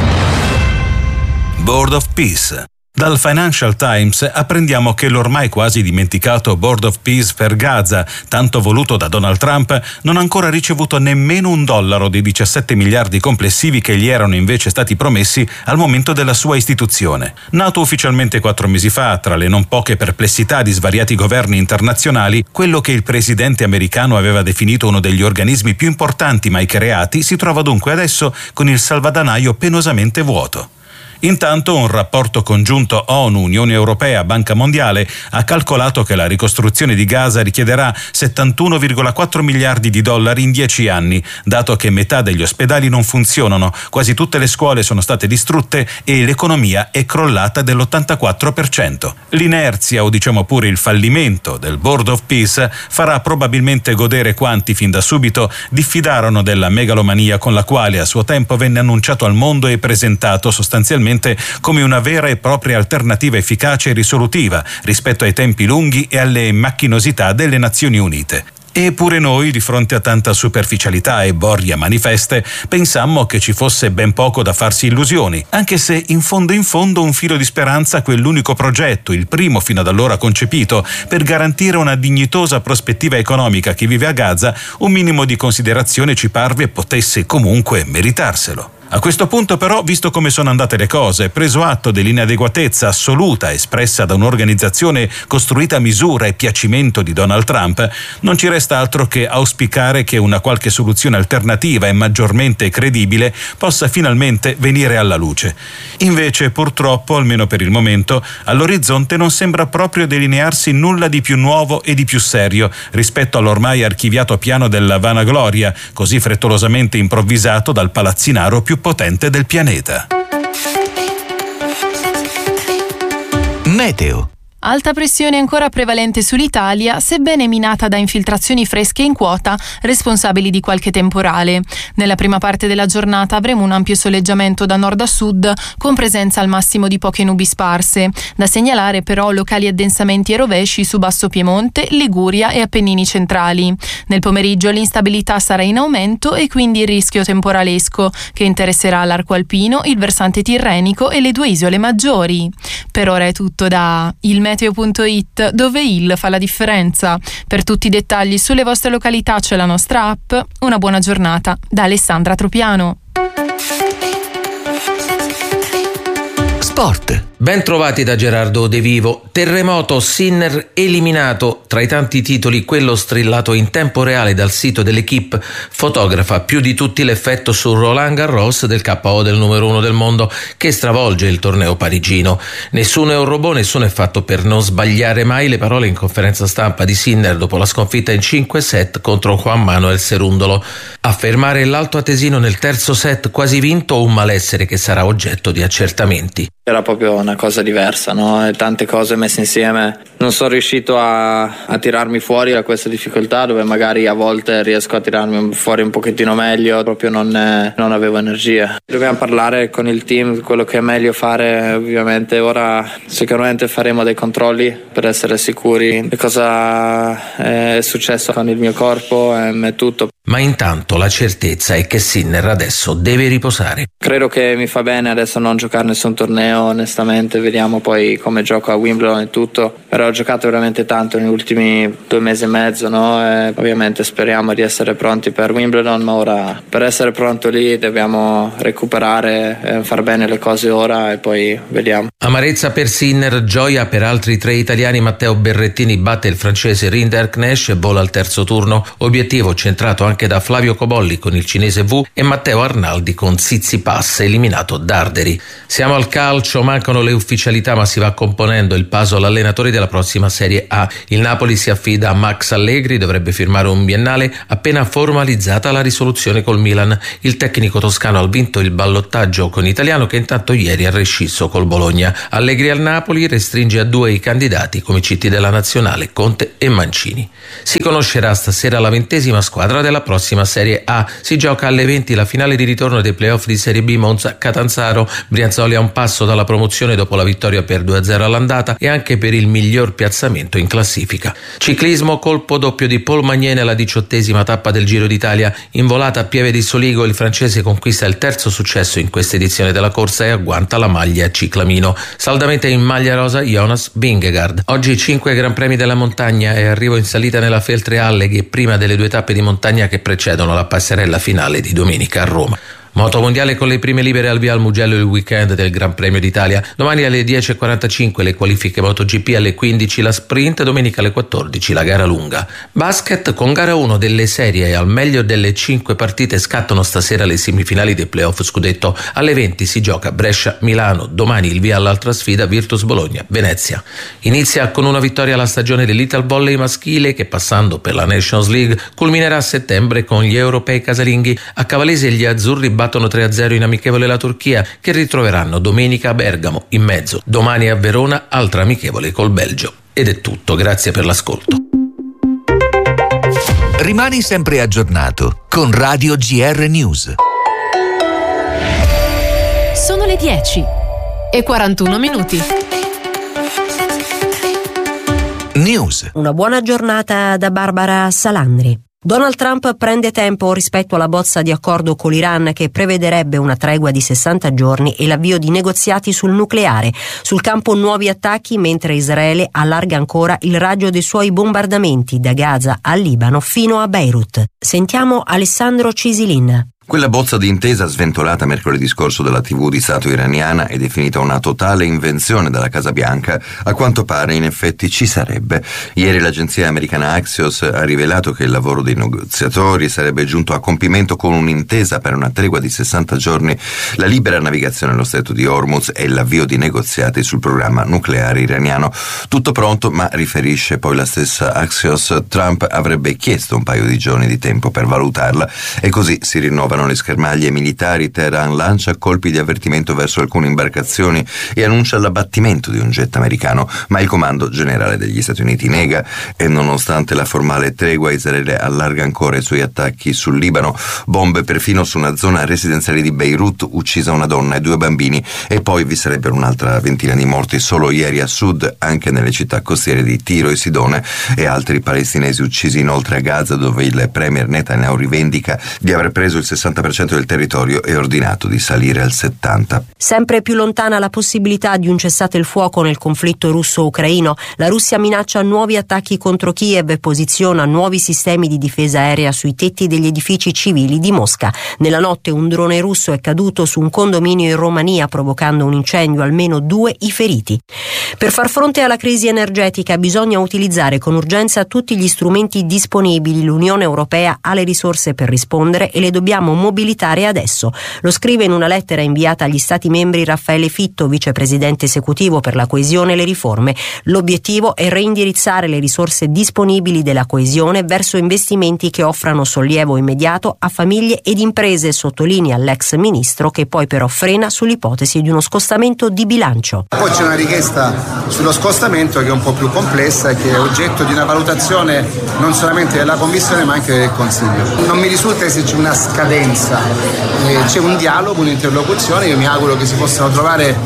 Board of Peace. Dal Financial Times apprendiamo che l'ormai quasi dimenticato Board of Peace per Gaza, tanto voluto da Donald Trump, non ha ancora ricevuto nemmeno un dollaro dei diciassette miliardi complessivi che gli erano invece stati promessi al momento della sua istituzione. Nato ufficialmente quattro mesi fa, tra le non poche perplessità di svariati governi internazionali, quello che il presidente americano aveva definito uno degli organismi più importanti mai creati si trova dunque adesso con il salvadanaio penosamente vuoto. Intanto un rapporto congiunto ONU, Unione Europea, Banca Mondiale ha calcolato che la ricostruzione di Gaza richiederà settantuno virgola quattro miliardi di dollari in dieci anni, dato che metà degli ospedali non funzionano, quasi tutte le scuole sono state distrutte e l'economia è crollata dell'ottantaquattro per cento. L'inerzia, o diciamo pure il fallimento del Board of Peace farà probabilmente godere quanti fin da subito diffidarono della megalomania con la quale a suo tempo venne annunciato al mondo e presentato sostanzialmente come una vera e propria alternativa efficace e risolutiva rispetto ai tempi lunghi e alle macchinosità delle Nazioni Unite. Eppure noi, di fronte a tanta superficialità e boria manifeste, pensammo che ci fosse ben poco da farsi illusioni, anche se in fondo in fondo un filo di speranza quell'unico progetto, il primo fino ad allora concepito, per garantire una dignitosa prospettiva economica a chi vive a Gaza, un minimo di considerazione ci parve potesse comunque meritarselo. A questo punto però, visto come sono andate le cose, preso atto dell'inadeguatezza assoluta espressa da un'organizzazione costruita a misura e piacimento di Donald Trump, non ci resta altro che auspicare che una qualche soluzione alternativa e maggiormente credibile possa finalmente venire alla luce. Invece, purtroppo, almeno per il momento, all'orizzonte non sembra proprio delinearsi nulla di più nuovo e di più serio rispetto all'ormai archiviato piano della vanagloria, così frettolosamente improvvisato dal palazzinaro più potente del pianeta.
Meteo.
Alta pressione ancora prevalente sull'Italia, sebbene minata da infiltrazioni fresche in quota responsabili di qualche temporale. Nella prima parte della giornata avremo un ampio soleggiamento da nord a sud, con presenza al massimo di poche nubi sparse. Da segnalare però locali addensamenti e rovesci su Basso Piemonte, Liguria e Appennini centrali. Nel pomeriggio l'instabilità sarà in aumento e quindi il rischio temporalesco, che interesserà l'arco alpino, il versante tirrenico e le due isole maggiori. Per ora è tutto da il meteo punto it, dove il fa la differenza. Per tutti i dettagli sulle vostre località c'è la nostra app. Una buona giornata da Alessandra Tropiano.
Sport.
Ben trovati da Gerardo De Vivo. Terremoto, Sinner eliminato. Tra i tanti titoli, quello strillato in tempo reale dal sito dell'Equipe fotografa più di tutti l'effetto su Roland Garros del K O del numero uno del mondo, che stravolge il torneo parigino. Nessuno è un robot, nessuno è fatto per non sbagliare mai, le parole in conferenza stampa di Sinner dopo la sconfitta in cinque set contro Juan Manuel Cerúndolo. Affermare l'alto atesino nel terzo set quasi vinto o un malessere che sarà oggetto di accertamenti.
Era proprio una cosa diversa, no? E tante cose messe insieme. Non sono riuscito a, a tirarmi fuori da questa difficoltà, dove magari a volte riesco a tirarmi fuori un pochettino meglio, proprio non, non avevo energia. Dobbiamo parlare con il team, quello che è meglio fare. Ovviamente ora sicuramente faremo dei controlli per essere sicuri di cosa è successo con il mio corpo e tutto.
ma intanto la certezza è che Sinner adesso deve riposare.
Credo che mi fa bene adesso non giocare nessun torneo, onestamente, vediamo poi come gioco a Wimbledon e tutto, però ho giocato veramente tanto negli ultimi due mesi e mezzo, no? E ovviamente speriamo di essere pronti per Wimbledon, ma ora per essere pronto lì dobbiamo recuperare, eh, far bene le cose ora e poi vediamo.
Amarezza per Sinner, gioia per altri tre italiani. Matteo Berrettini batte il francese Rinderknecht e vola al terzo turno, obiettivo centrato anche da Flavio Cobolli con il cinese Wu e Matteo Arnaldi con Tsitsipas eliminato Darderi. Siamo al calcio, mancano le ufficialità ma si va componendo il puzzle allenatori della prossima Serie A. Il Napoli si affida a Max Allegri, dovrebbe firmare un biennale appena formalizzata la risoluzione col Milan. Il tecnico toscano ha vinto il ballottaggio con Italiano che intanto ieri ha rescisso col Bologna. Allegri al Napoli restringe a due i candidati come C T della nazionale, Conte e Mancini. Si conoscerà stasera la ventesima squadra della prossima Serie A. Si gioca alle venti la finale di ritorno dei playoff di Serie B Monza-Catanzaro. Brianzoli a un passo dalla promozione dopo la vittoria per due a zero all'andata e anche per il miglior piazzamento in classifica. Ciclismo, colpo doppio di Paul Magnier nella diciottesima tappa del Giro d'Italia. In volata a Pieve di Soligo il francese conquista il terzo successo in questa edizione della corsa e agguanta la maglia ciclamino. Saldamente in maglia rosa Jonas Vingegaard. Oggi cinque Gran Premi della montagna e arrivo in salita nella Feltre-Alleghe prima delle due tappe di montagna che precedono la passerella finale di domenica a Roma. Moto mondiale con le prime libere al via al Mugello il weekend del Gran Premio d'Italia. Domani alle dieci e quarantacinque le qualifiche MotoGP, alle quindici la sprint, domenica alle quattordici la gara lunga. Basket con gara uno delle serie e al meglio delle cinque partite scattano stasera le semifinali dei playoff scudetto. Alle venti si gioca Brescia-Milano, domani il via all'altra sfida Virtus Bologna-Venezia. Inizia con una vittoria la stagione dell'Ital Volley maschile che passando per la Nations League culminerà a settembre con gli europei casalinghi. A Cavalese gli azzurri battono tre a zero in amichevole la Turchia che ritroveranno domenica a Bergamo. In mezzo domani a Verona altra amichevole col Belgio. Ed è tutto, grazie per l'ascolto.
Rimani sempre aggiornato con Radio G R News.
Sono le dieci e quarantuno minuti.
News.
Una buona giornata da Barbara Salandri. Donald Trump prende tempo rispetto alla bozza di accordo con l'Iran che prevederebbe una tregua di sessanta giorni e l'avvio di negoziati sul nucleare. Sul campo nuovi attacchi mentre Israele allarga ancora il raggio dei suoi bombardamenti da Gaza al Libano fino a Beirut. Sentiamo Alessandro Cisilin.
Quella bozza di intesa sventolata mercoledì scorso dalla tivù di Stato iraniana e definita una totale invenzione dalla Casa Bianca, a quanto pare in effetti ci sarebbe. Ieri l'agenzia americana Axios ha rivelato che il lavoro dei negoziatori sarebbe giunto a compimento con un'intesa per una tregua di sessanta giorni, la libera navigazione allo stretto di Hormuz e l'avvio di negoziati sul programma nucleare iraniano. Tutto pronto, ma riferisce poi la stessa Axios, Trump avrebbe chiesto un paio di giorni di tempo per valutarla e così si rinnovano le schermaglie militari. Teheran lancia colpi di avvertimento verso alcune imbarcazioni e annuncia l'abbattimento di un jet americano, ma il comando generale degli Stati Uniti nega e nonostante la formale tregua Israele allarga ancora i suoi attacchi sul Libano, bombe perfino su una zona residenziale di Beirut, uccisa una donna e due bambini e poi vi sarebbero un'altra ventina di morti solo ieri a sud, anche nelle città costiere di Tiro e Sidone, e altri palestinesi uccisi inoltre a Gaza, dove il premier Netanyahu rivendica di aver preso il sessanta per cento del territorio e ordinato di salire al settanta per cento.
Sempre più lontana la possibilità di un cessate il fuoco nel conflitto russo-ucraino. La Russia minaccia nuovi attacchi contro Kiev e posiziona nuovi sistemi di difesa aerea sui tetti degli edifici civili di Mosca. Nella notte un drone russo è caduto su un condominio in Romania provocando un incendio, almeno due i feriti. Per far fronte alla crisi energetica bisogna utilizzare con urgenza tutti gli strumenti disponibili. L'Unione Europea ha le risorse per rispondere e le dobbiamo mobilitare adesso. Lo scrive in una lettera inviata agli Stati membri Raffaele Fitto, vicepresidente esecutivo per la coesione e le riforme. L'obiettivo è reindirizzare le risorse disponibili della coesione verso investimenti che offrano sollievo immediato a famiglie ed imprese, sottolinea l'ex ministro, che poi però frena sull'ipotesi di uno scostamento di bilancio.
Poi c'è una richiesta sullo scostamento che è un po' più complessa e che è oggetto di una valutazione non solamente della Commissione ma anche del Consiglio. Non mi risulta esserci una scadenza, eh, c'è un dialogo, un'interlocuzione, io mi auguro che si possano trovare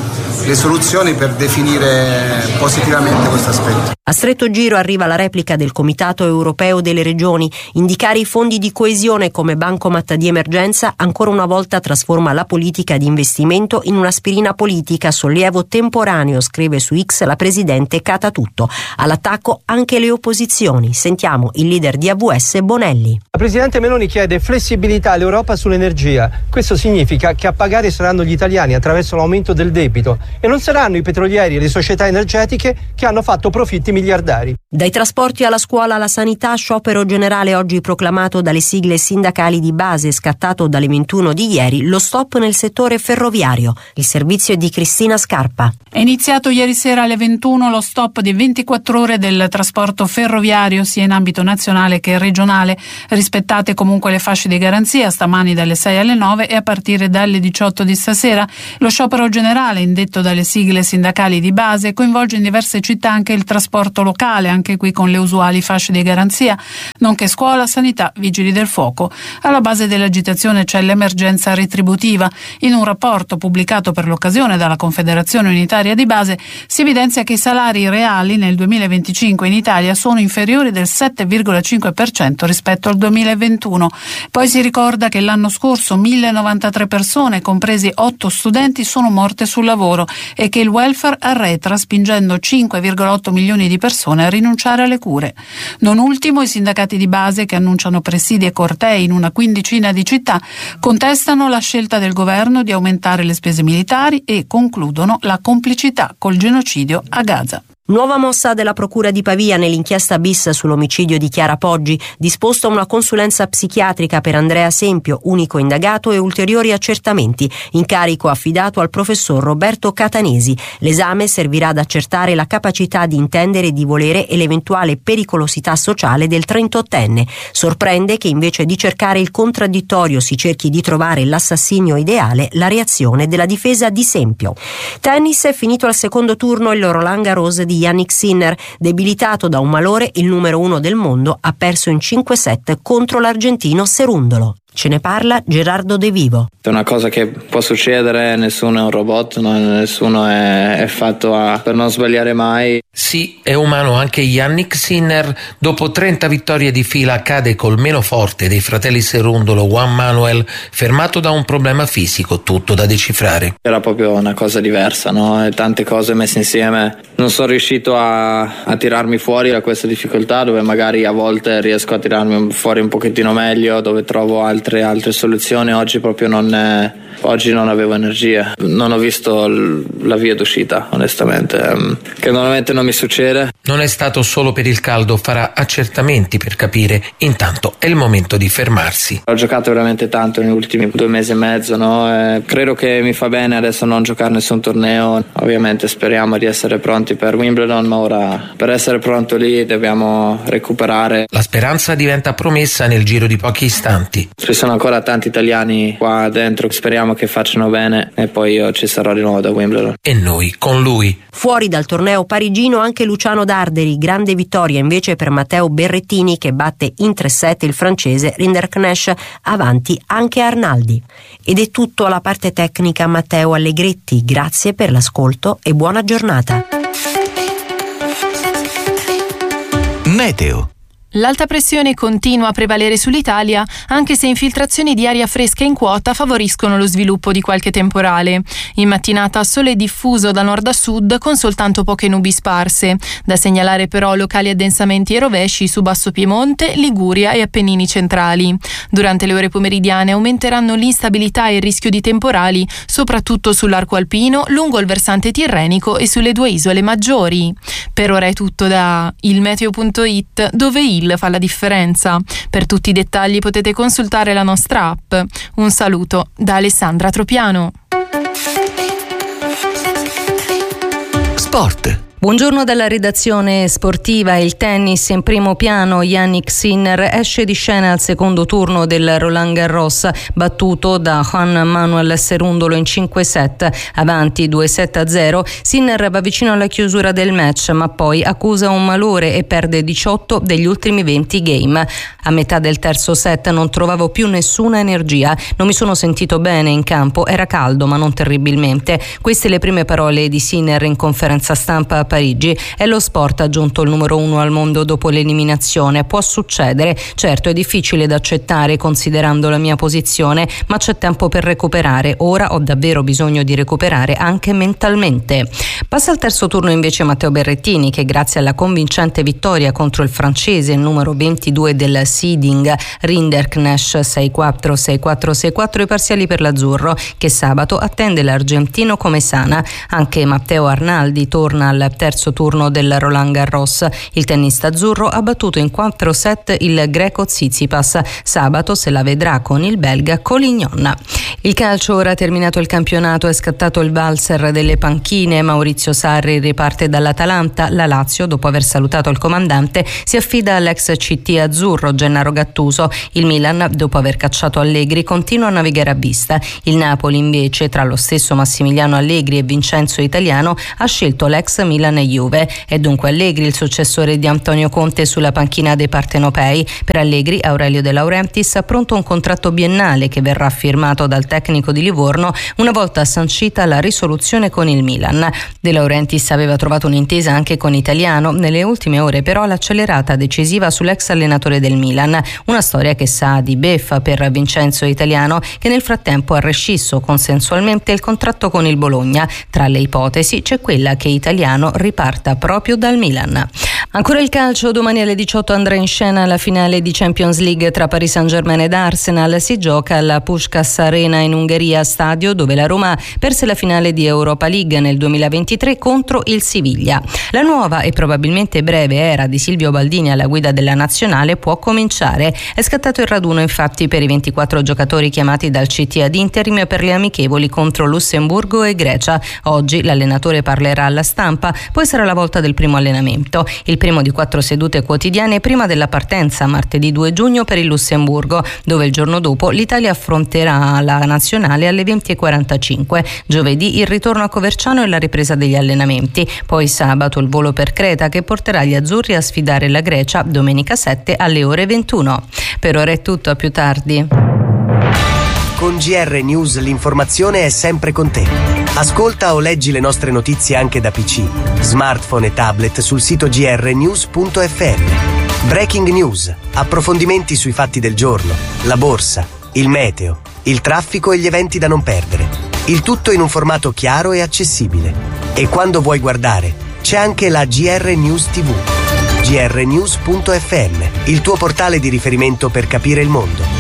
le soluzioni per definire positivamente questo aspetto.
A stretto giro arriva la replica del Comitato Europeo delle Regioni. Indicare i fondi di coesione come bancomat di emergenza ancora una volta trasforma la politica di investimento in un'aspirina politica, sollievo temporaneo, scrive su X la presidente Catatutto. All'attacco anche le opposizioni. Sentiamo il leader di A V S Bonelli.
La presidente Meloni chiede flessibilità all'Europa sull'energia. Questo significa che a pagare saranno gli italiani attraverso l'aumento del debito e non saranno i petrolieri e le società energetiche che hanno fatto profitti miliardari.
Dai trasporti alla scuola alla sanità, sciopero generale oggi proclamato dalle sigle sindacali di base, scattato dalle ventuno di ieri, lo stop nel settore ferroviario. Il servizio è di Cristina Scarpa.
È iniziato ieri sera alle ventuno lo stop di ventiquattro ore del trasporto ferroviario sia in ambito nazionale che regionale. Rispettate comunque le fasce di garanzia, stamani dalle sei alle nove e a partire dalle diciotto di stasera. Lo sciopero generale, indetto dalle sigle sindacali di base, coinvolge in diverse città anche il trasporto locale, anche qui con le usuali fasce di garanzia, nonché scuola, sanità, vigili del fuoco. Alla base dell'agitazione c'è l'emergenza retributiva. In un rapporto pubblicato per l'occasione dalla Confederazione Unitaria di Base si evidenzia che i salari reali nel duemilaventicinque in Italia sono inferiori del sette virgola cinque per cento rispetto al duemilaventuno. Poi si ricorda che l'anno scorso mille novantatré persone, compresi otto studenti, sono morte sul lavoro e che il welfare arretra, spingendo cinque virgola otto milioni di persone a rinunciare alle cure. Non ultimo, i sindacati di base, che annunciano presidi e cortei in una quindicina di città, contestano la scelta del governo di aumentare le spese militari e concludono la complicità col genocidio a Gaza.
Nuova mossa della Procura di Pavia nell'inchiesta bis sull'omicidio di Chiara Poggi, disposta una consulenza psichiatrica per Andrea Sempio, unico indagato, e ulteriori accertamenti, incarico affidato al professor Roberto Catanesi. L'esame servirà ad accertare la capacità di intendere e di volere e l'eventuale pericolosità sociale del trentottenne. Sorprende che invece di cercare il contraddittorio si cerchi di trovare l'assassinio ideale, la reazione della difesa di Sempio. Tennis, è finito al secondo turno il Roland Garros di Yannick Sinner. Debilitato da un malore, il numero uno del mondo ha perso in cinque set contro l'argentino Cerundolo. Ce ne parla Gerardo De Vivo.
È una cosa che può succedere, nessuno è un robot, no? Nessuno è, è fatto a, per non sbagliare mai.
Sì, è umano anche Yannick Sinner. Dopo trenta vittorie di fila cade col meno forte dei fratelli Cerundolo, Juan Manuel, fermato da un problema fisico, tutto da decifrare.
Era proprio una cosa diversa, no? E tante cose messe insieme. Non sono riuscito a, a tirarmi fuori da questa difficoltà, dove magari a volte riesco a tirarmi fuori un pochettino meglio, dove trovo altri Altre, altre soluzioni. Oggi proprio non è, oggi non avevo energia, non ho visto l, la via d'uscita, onestamente, um, che normalmente non mi succede.
Non è stato solo per il caldo, farà accertamenti per capire. Intanto è il momento di fermarsi.
Ho giocato veramente tanto negli ultimi due mesi e mezzo, no? E credo che mi fa bene adesso non giocare nessun torneo. Ovviamente speriamo di essere pronti per Wimbledon, ma ora per essere pronto lì dobbiamo recuperare.
La speranza diventa promessa nel giro di pochi istanti.
Ci sono ancora tanti italiani qua dentro, speriamo che facciano bene e poi io ci sarò di nuovo da Wimbledon.
E noi con lui.
Fuori dal torneo parigino anche Luciano Darderi, grande vittoria invece per Matteo Berrettini, che batte in tre set il francese Rinderknecht, avanti anche Arnaldi. Ed è tutto alla parte tecnica Matteo Allegretti, grazie per l'ascolto e buona giornata.
Meteo.
L'alta pressione continua a prevalere sull'Italia, anche se infiltrazioni di aria fresca in quota favoriscono lo sviluppo di qualche temporale. In mattinata sole diffuso da nord a sud con soltanto poche nubi sparse. Da segnalare però locali addensamenti e rovesci su Basso Piemonte, Liguria e Appennini centrali. Durante le ore pomeridiane aumenteranno l'instabilità e il rischio di temporali, soprattutto sull'arco alpino, lungo il versante tirrenico e sulle due isole maggiori. Per ora è tutto da ilmeteo punto it, dove il fa la differenza. Per tutti i dettagli potete consultare la nostra app. Un saluto da Alessandra Tropiano.
Sport.
Buongiorno dalla redazione sportiva. Il tennis in primo piano. Yannick Sinner esce di scena al secondo turno del Roland Garros, battuto da Juan Manuel Cerundolo in cinque set, avanti due sette a zero. Sinner va vicino alla chiusura del match, ma poi accusa un malore e perde diciotto degli ultimi venti game. A metà del terzo set non trovavo più nessuna energia, non mi sono sentito bene in campo, era caldo ma non terribilmente. Queste le prime parole di Sinner in conferenza stampa a Parigi. È lo sport, ha aggiunto il numero uno al mondo dopo l'eliminazione. Può succedere, certo è difficile da accettare considerando la mia posizione, ma c'è tempo per recuperare. Ora ho davvero bisogno di recuperare anche mentalmente. Passa al terzo turno invece Matteo Berrettini, che grazie alla convincente vittoria contro il francese, il numero ventidue del seeding Rinderknecht sei quattro sei quattro sei quattro, i parziali per l'azzurro, che sabato attende l'argentino come sana. Anche Matteo Arnaldi torna al terzo turno del Roland Garros. Il tennista azzurro ha battuto in quattro set il greco Tsitsipas. Sabato se la vedrà con il belga Collignon. Il calcio, ora terminato il campionato, è scattato il valzer delle panchine. Maurizio Sarri riparte dall'Atalanta. La Lazio, dopo aver salutato il comandante, si affida all'ex C T azzurro Gennaro Gattuso. Il Milan, dopo aver cacciato Allegri, continua a navigare a vista. Il Napoli invece, tra lo stesso Massimiliano Allegri e Vincenzo Italiano, ha scelto l'ex Milan e Juve. È dunque Allegri il successore di Antonio Conte sulla panchina dei partenopei. Per Allegri, Aurelio De Laurentiis ha pronto un contratto biennale che verrà firmato dal tecnico di Livorno una volta sancita la risoluzione con il Milan. De Laurentiis aveva trovato un'intesa anche con Italiano. Nelle ultime ore però l'accelerata decisiva sull'ex allenatore del Milan, una storia che sa di beffa per Vincenzo Italiano, che nel frattempo ha rescisso consensualmente il contratto con il Bologna. Tra le ipotesi c'è quella che Italiano riparta proprio dal Milan. Ancora il calcio, domani alle diciotto andrà in scena la finale di Champions League tra Paris Saint-Germain ed Arsenal. Si gioca alla Puskás Arena in Ungheria, stadio dove la Roma perse la finale di Europa League nel duemilaventitré contro il Siviglia. La nuova e probabilmente breve era di Silvio Baldini alla guida della nazionale può cominciare. È scattato il raduno infatti per i ventiquattro giocatori chiamati dal C T ad interim per le amichevoli contro Lussemburgo e Grecia. Oggi l'allenatore parlerà alla stampa, poi sarà la volta del primo allenamento. Il primo di quattro sedute quotidiane prima della partenza martedì due giugno per il Lussemburgo, dove il giorno dopo l'Italia affronterà la nazionale alle venti e quarantacinque. Giovedì il ritorno a Coverciano e la ripresa degli allenamenti. Poi sabato il volo per Creta che porterà gli azzurri a sfidare la Grecia domenica sette alle ore ventuno. Per ora è tutto, a più tardi.
Con G R News l'informazione è sempre con te. Ascolta o leggi le nostre notizie anche da P C, smartphone e tablet sul sito g r news punto f m. Breaking news, approfondimenti sui fatti del giorno, la borsa, il meteo, il traffico e gli eventi da non perdere. Il tutto in un formato chiaro e accessibile. E quando vuoi guardare, c'è anche la G R News T V. g r news punto f m, il tuo portale di riferimento per capire il mondo.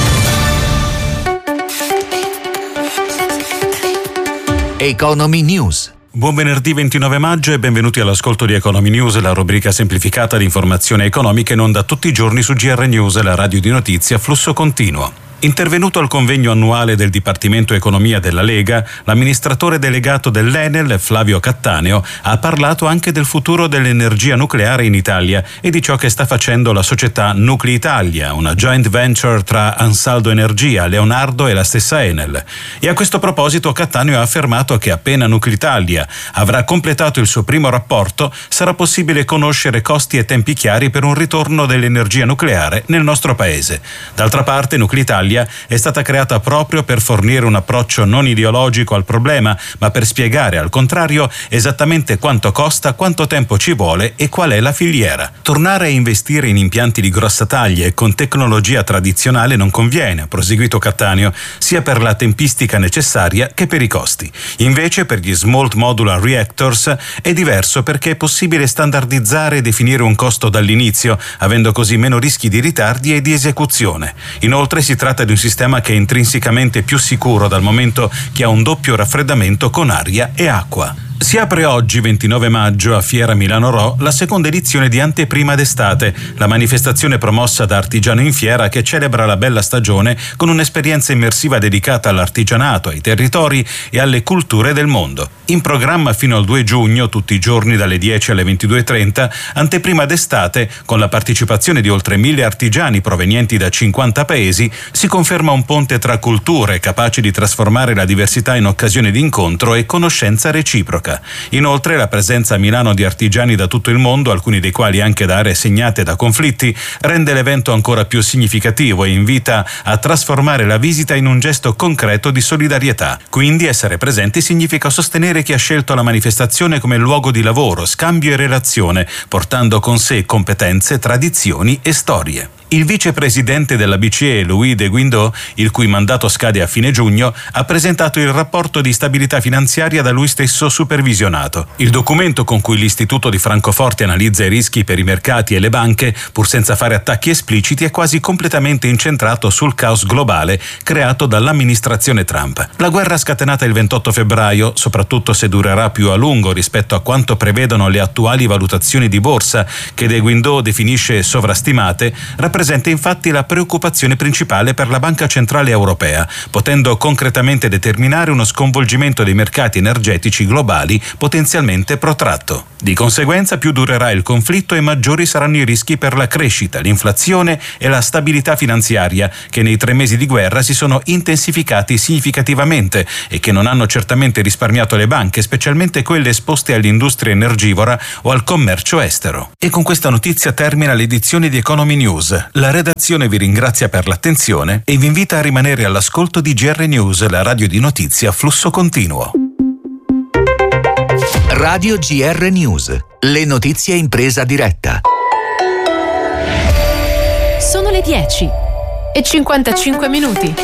Economy News.
Buon venerdì ventinove maggio e benvenuti all'ascolto di Economy News, la rubrica semplificata di informazioni economiche in onda tutti i giorni su G R News, la radio di notizie a flusso continuo. Intervenuto al convegno annuale del Dipartimento Economia della Lega, l'amministratore delegato dell'Enel, Flavio Cattaneo, ha parlato anche del futuro dell'energia nucleare in Italia e di ciò che sta facendo la società Nuclei Italia, una joint venture tra Ansaldo Energia, Leonardo e la stessa Enel. E a questo proposito Cattaneo ha affermato che appena Nuclei Italia avrà completato il suo primo rapporto, sarà possibile conoscere costi e tempi chiari per un ritorno dell'energia nucleare nel nostro paese. D'altra parte Nuclei Italia è stata creata proprio per fornire un approccio non ideologico al problema, ma per spiegare al contrario esattamente quanto costa, quanto tempo ci vuole e qual è la filiera. Tornare a investire in impianti di grossa taglia e con tecnologia tradizionale non conviene, ha proseguito Cattaneo, sia per la tempistica necessaria che per i costi. Invece per gli Small Modular Reactors è diverso perché è possibile standardizzare e definire un costo dall'inizio, avendo così meno rischi di ritardi e di esecuzione. Inoltre si tratta di un sistema che è intrinsecamente più sicuro dal momento che ha un doppio raffreddamento con aria e acqua. Si apre oggi, ventinove maggio, a Fiera Milano Ro, la seconda edizione di Anteprima d'estate, la manifestazione promossa da Artigiano in Fiera che celebra la bella stagione con un'esperienza immersiva dedicata all'artigianato, ai territori e alle culture del mondo. In programma fino al due giugno, tutti i giorni dalle dieci alle ventidue e trenta, anteprima d'estate, con la partecipazione di oltre mille artigiani provenienti da cinquanta paesi, si conferma un ponte tra culture capace di trasformare la diversità in occasione di incontro e conoscenza reciproca. Inoltre, la presenza a Milano di artigiani da tutto il mondo, alcuni dei quali anche da aree segnate da conflitti, rende l'evento ancora più significativo e invita a trasformare la visita in un gesto concreto di solidarietà. Quindi essere presenti significa sostenere chi ha scelto la manifestazione come luogo di lavoro, scambio e relazione, portando con sé competenze, tradizioni e storie. Il vicepresidente della B C E, Louis de Guindos, il cui mandato scade a fine giugno, ha presentato il rapporto di stabilità finanziaria da lui stesso supervisionato. Il documento con cui l'Istituto di Francoforte analizza i rischi per i mercati e le banche, pur senza fare attacchi espliciti, è quasi completamente incentrato sul caos globale creato dall'amministrazione Trump. La guerra scatenata il ventotto febbraio, soprattutto se durerà più a lungo rispetto a quanto prevedono le attuali valutazioni di borsa, che de Guindos definisce sovrastimate, rappresenta infatti la preoccupazione principale per la Banca Centrale Europea, potendo concretamente determinare uno sconvolgimento dei mercati energetici globali potenzialmente protratto. Di conseguenza, più durerà il conflitto e maggiori saranno i rischi per la crescita, l'inflazione e la stabilità finanziaria, che nei tre mesi di guerra si sono intensificati significativamente e che non hanno certamente risparmiato le banche, specialmente quelle esposte all'industria energivora o al commercio estero. E con questa notizia termina l'edizione di Economy News. La redazione vi ringrazia per l'attenzione e vi invita a rimanere all'ascolto di G R News, la radio di notizie a flusso continuo.
Radio G R News, le notizie in presa diretta.
Sono le dieci e cinquantacinque minuti.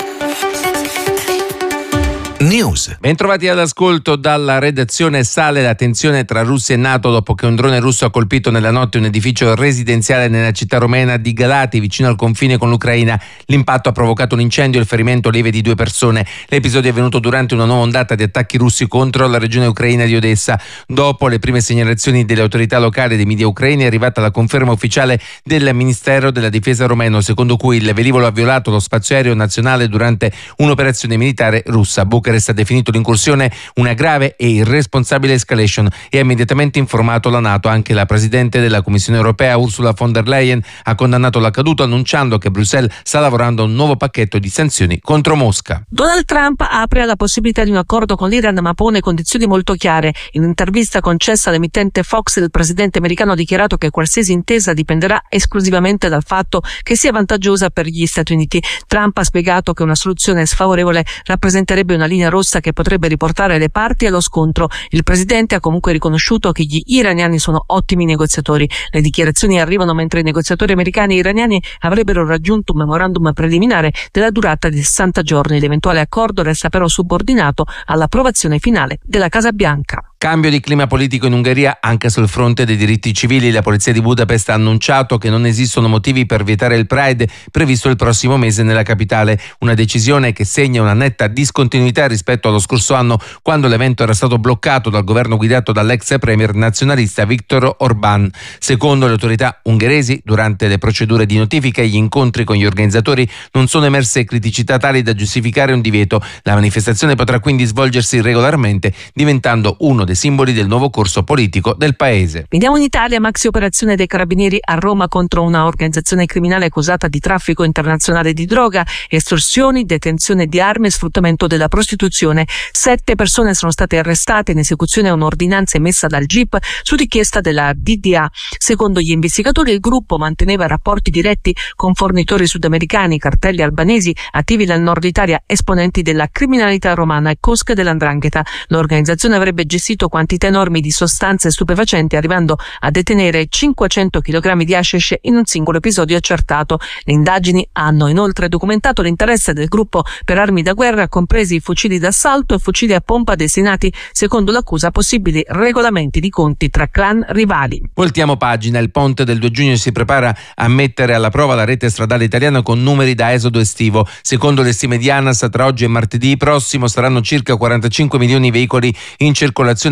News.
Bentrovati all'ascolto. Dalla redazione sale la tensione tra Russia e NATO dopo che un drone russo ha colpito nella notte un edificio residenziale nella città romena di Galati, vicino al confine con l'Ucraina. L'impatto ha provocato un incendio e il ferimento lieve di due persone. L'episodio è avvenuto durante una nuova ondata di attacchi russi contro la regione ucraina di Odessa. Dopo le prime segnalazioni delle autorità locali e dei media ucraini è arrivata la conferma ufficiale del Ministero della Difesa romeno, secondo cui il velivolo ha violato lo spazio aereo nazionale durante un'operazione militare russa. Bucarest ha definito l'incursione una grave e irresponsabile escalation e ha immediatamente informato la NATO. Anche la Presidente della Commissione europea, Ursula von der Leyen, ha condannato l'accaduto, annunciando che Bruxelles sta lavorando a un nuovo pacchetto di sanzioni contro Mosca.
Donald Trump apre alla possibilità di un accordo con l'Iran, ma pone condizioni molto chiare. In un'intervista concessa all'emittente Fox, il presidente americano ha dichiarato che qualsiasi intesa dipenderà esclusivamente dal fatto che sia vantaggiosa per gli Stati Uniti. Trump ha spiegato che una soluzione sfavorevole rappresenterebbe una linea rossa che potrebbe riportare le parti allo scontro. Il presidente ha comunque riconosciuto che gli iraniani sono ottimi negoziatori. Le dichiarazioni arrivano mentre i negoziatori americani e iraniani avrebbero raggiunto un memorandum preliminare della durata di sessanta giorni. L'eventuale accordo resta però subordinato all'approvazione finale della Casa Bianca.
Cambio di clima politico in Ungheria anche sul fronte dei diritti civili. La polizia di Budapest ha annunciato che non esistono motivi per vietare il Pride previsto il prossimo mese nella capitale, una decisione che segna una netta discontinuità rispetto allo scorso anno, quando l'evento era stato bloccato dal governo guidato dall'ex premier nazionalista Viktor Orbán. Secondo le autorità ungheresi, durante le procedure di notifica e gli incontri con gli organizzatori non sono emerse criticità tali da giustificare un divieto. La manifestazione potrà quindi svolgersi regolarmente, diventando uno dei simboli del nuovo corso politico del paese.
Veniamo in Italia. Maxi operazione dei carabinieri a Roma contro una organizzazione criminale accusata di traffico internazionale di droga, estorsioni, detenzione di armi e sfruttamento della prostituzione. Sette persone sono state arrestate in esecuzione a un'ordinanza emessa dal G I P su richiesta della D D A. Secondo gli investigatori, il gruppo manteneva rapporti diretti con fornitori sudamericani, cartelli albanesi attivi nel nord Italia, esponenti della criminalità romana e cosche dell'andrangheta. L'organizzazione avrebbe gestito quantità enormi di sostanze stupefacenti, arrivando a detenere cinquecento chilogrammi di hashish in un singolo episodio accertato. Le indagini hanno inoltre documentato l'interesse del gruppo per armi da guerra, compresi fucili d'assalto e fucili a pompa destinati, secondo l'accusa, a possibili regolamenti di conti tra clan rivali.
Voltiamo pagina. Il ponte del due giugno si prepara a mettere alla prova la rete stradale italiana con numeri da esodo estivo. Secondo le stime di ANAS, tra oggi e martedì prossimo saranno circa quarantacinque milioni di veicoli in circolazione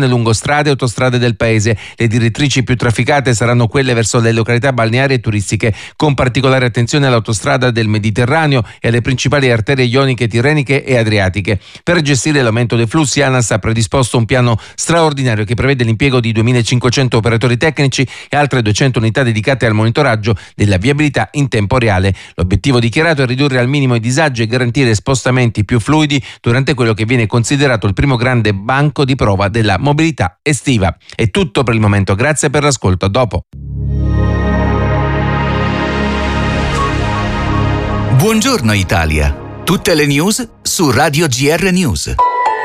attenzione lungo strade e autostrade del paese. Le direttrici più trafficate saranno quelle verso le località balneari e turistiche, con particolare attenzione all'autostrada del Mediterraneo e alle principali arterie ioniche, tirreniche e adriatiche. Per gestire l'aumento dei flussi, ANAS ha predisposto un piano straordinario che prevede l'impiego di duemilacinquecento operatori tecnici e altre duecento unità dedicate al monitoraggio della viabilità in tempo reale. L'obiettivo dichiarato è ridurre al minimo i disagi e garantire spostamenti più fluidi durante quello che viene considerato il primo grande banco di prova della mobilità estiva. È tutto per il momento, grazie per l'ascolto, a dopo.
Buongiorno Italia, tutte le news su Radio G R News.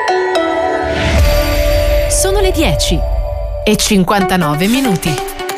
Sono le dieci e cinquantanove minuti.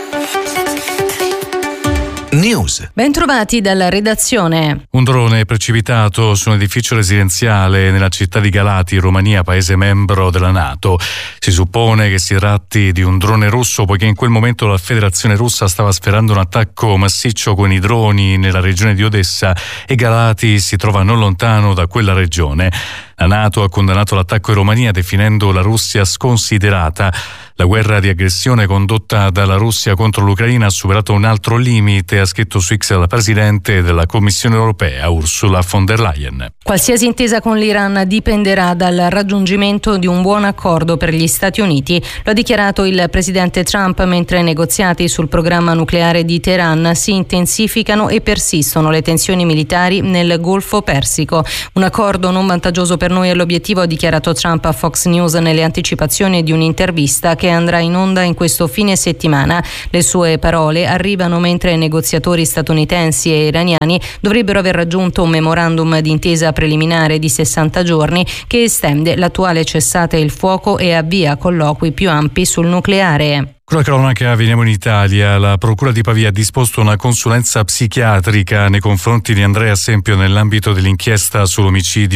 News.
Bentrovati dalla redazione.
Un drone è precipitato su un edificio residenziale nella città di Galati, in Romania, paese membro della NATO. Si suppone che si tratti di un drone russo, poiché in quel momento la Federazione Russa stava sferrando un attacco massiccio con i droni nella regione di Odessa e Galati si trova non lontano da quella regione. La NATO ha condannato l'attacco in Romania definendo la Russia sconsiderata. La guerra di aggressione condotta dalla Russia contro l'Ucraina ha superato un altro limite, ha scritto su X la Presidente della Commissione Europea, Ursula von der Leyen.
Qualsiasi intesa con l'Iran dipenderà dal raggiungimento di un buon accordo per gli Stati Uniti, lo ha dichiarato il Presidente Trump mentre i negoziati sul programma nucleare di Teheran si intensificano e persistono le tensioni militari nel Golfo Persico. Un accordo non vantaggioso per noi è l'obiettivo, ha dichiarato Trump a Fox News nelle anticipazioni di un'intervista che andrà in onda in questo fine settimana. Le sue parole arrivano mentre i negoziatori statunitensi e iraniani dovrebbero aver raggiunto un memorandum d'intesa preliminare di sessanta giorni che estende l'attuale cessate il fuoco e avvia colloqui più ampi sul nucleare.
Con la cronaca veniamo in Italia. La Procura di Pavia ha disposto una consulenza psichiatrica nei confronti di Andrea Sempio nell'ambito dell'inchiesta sull'omicidio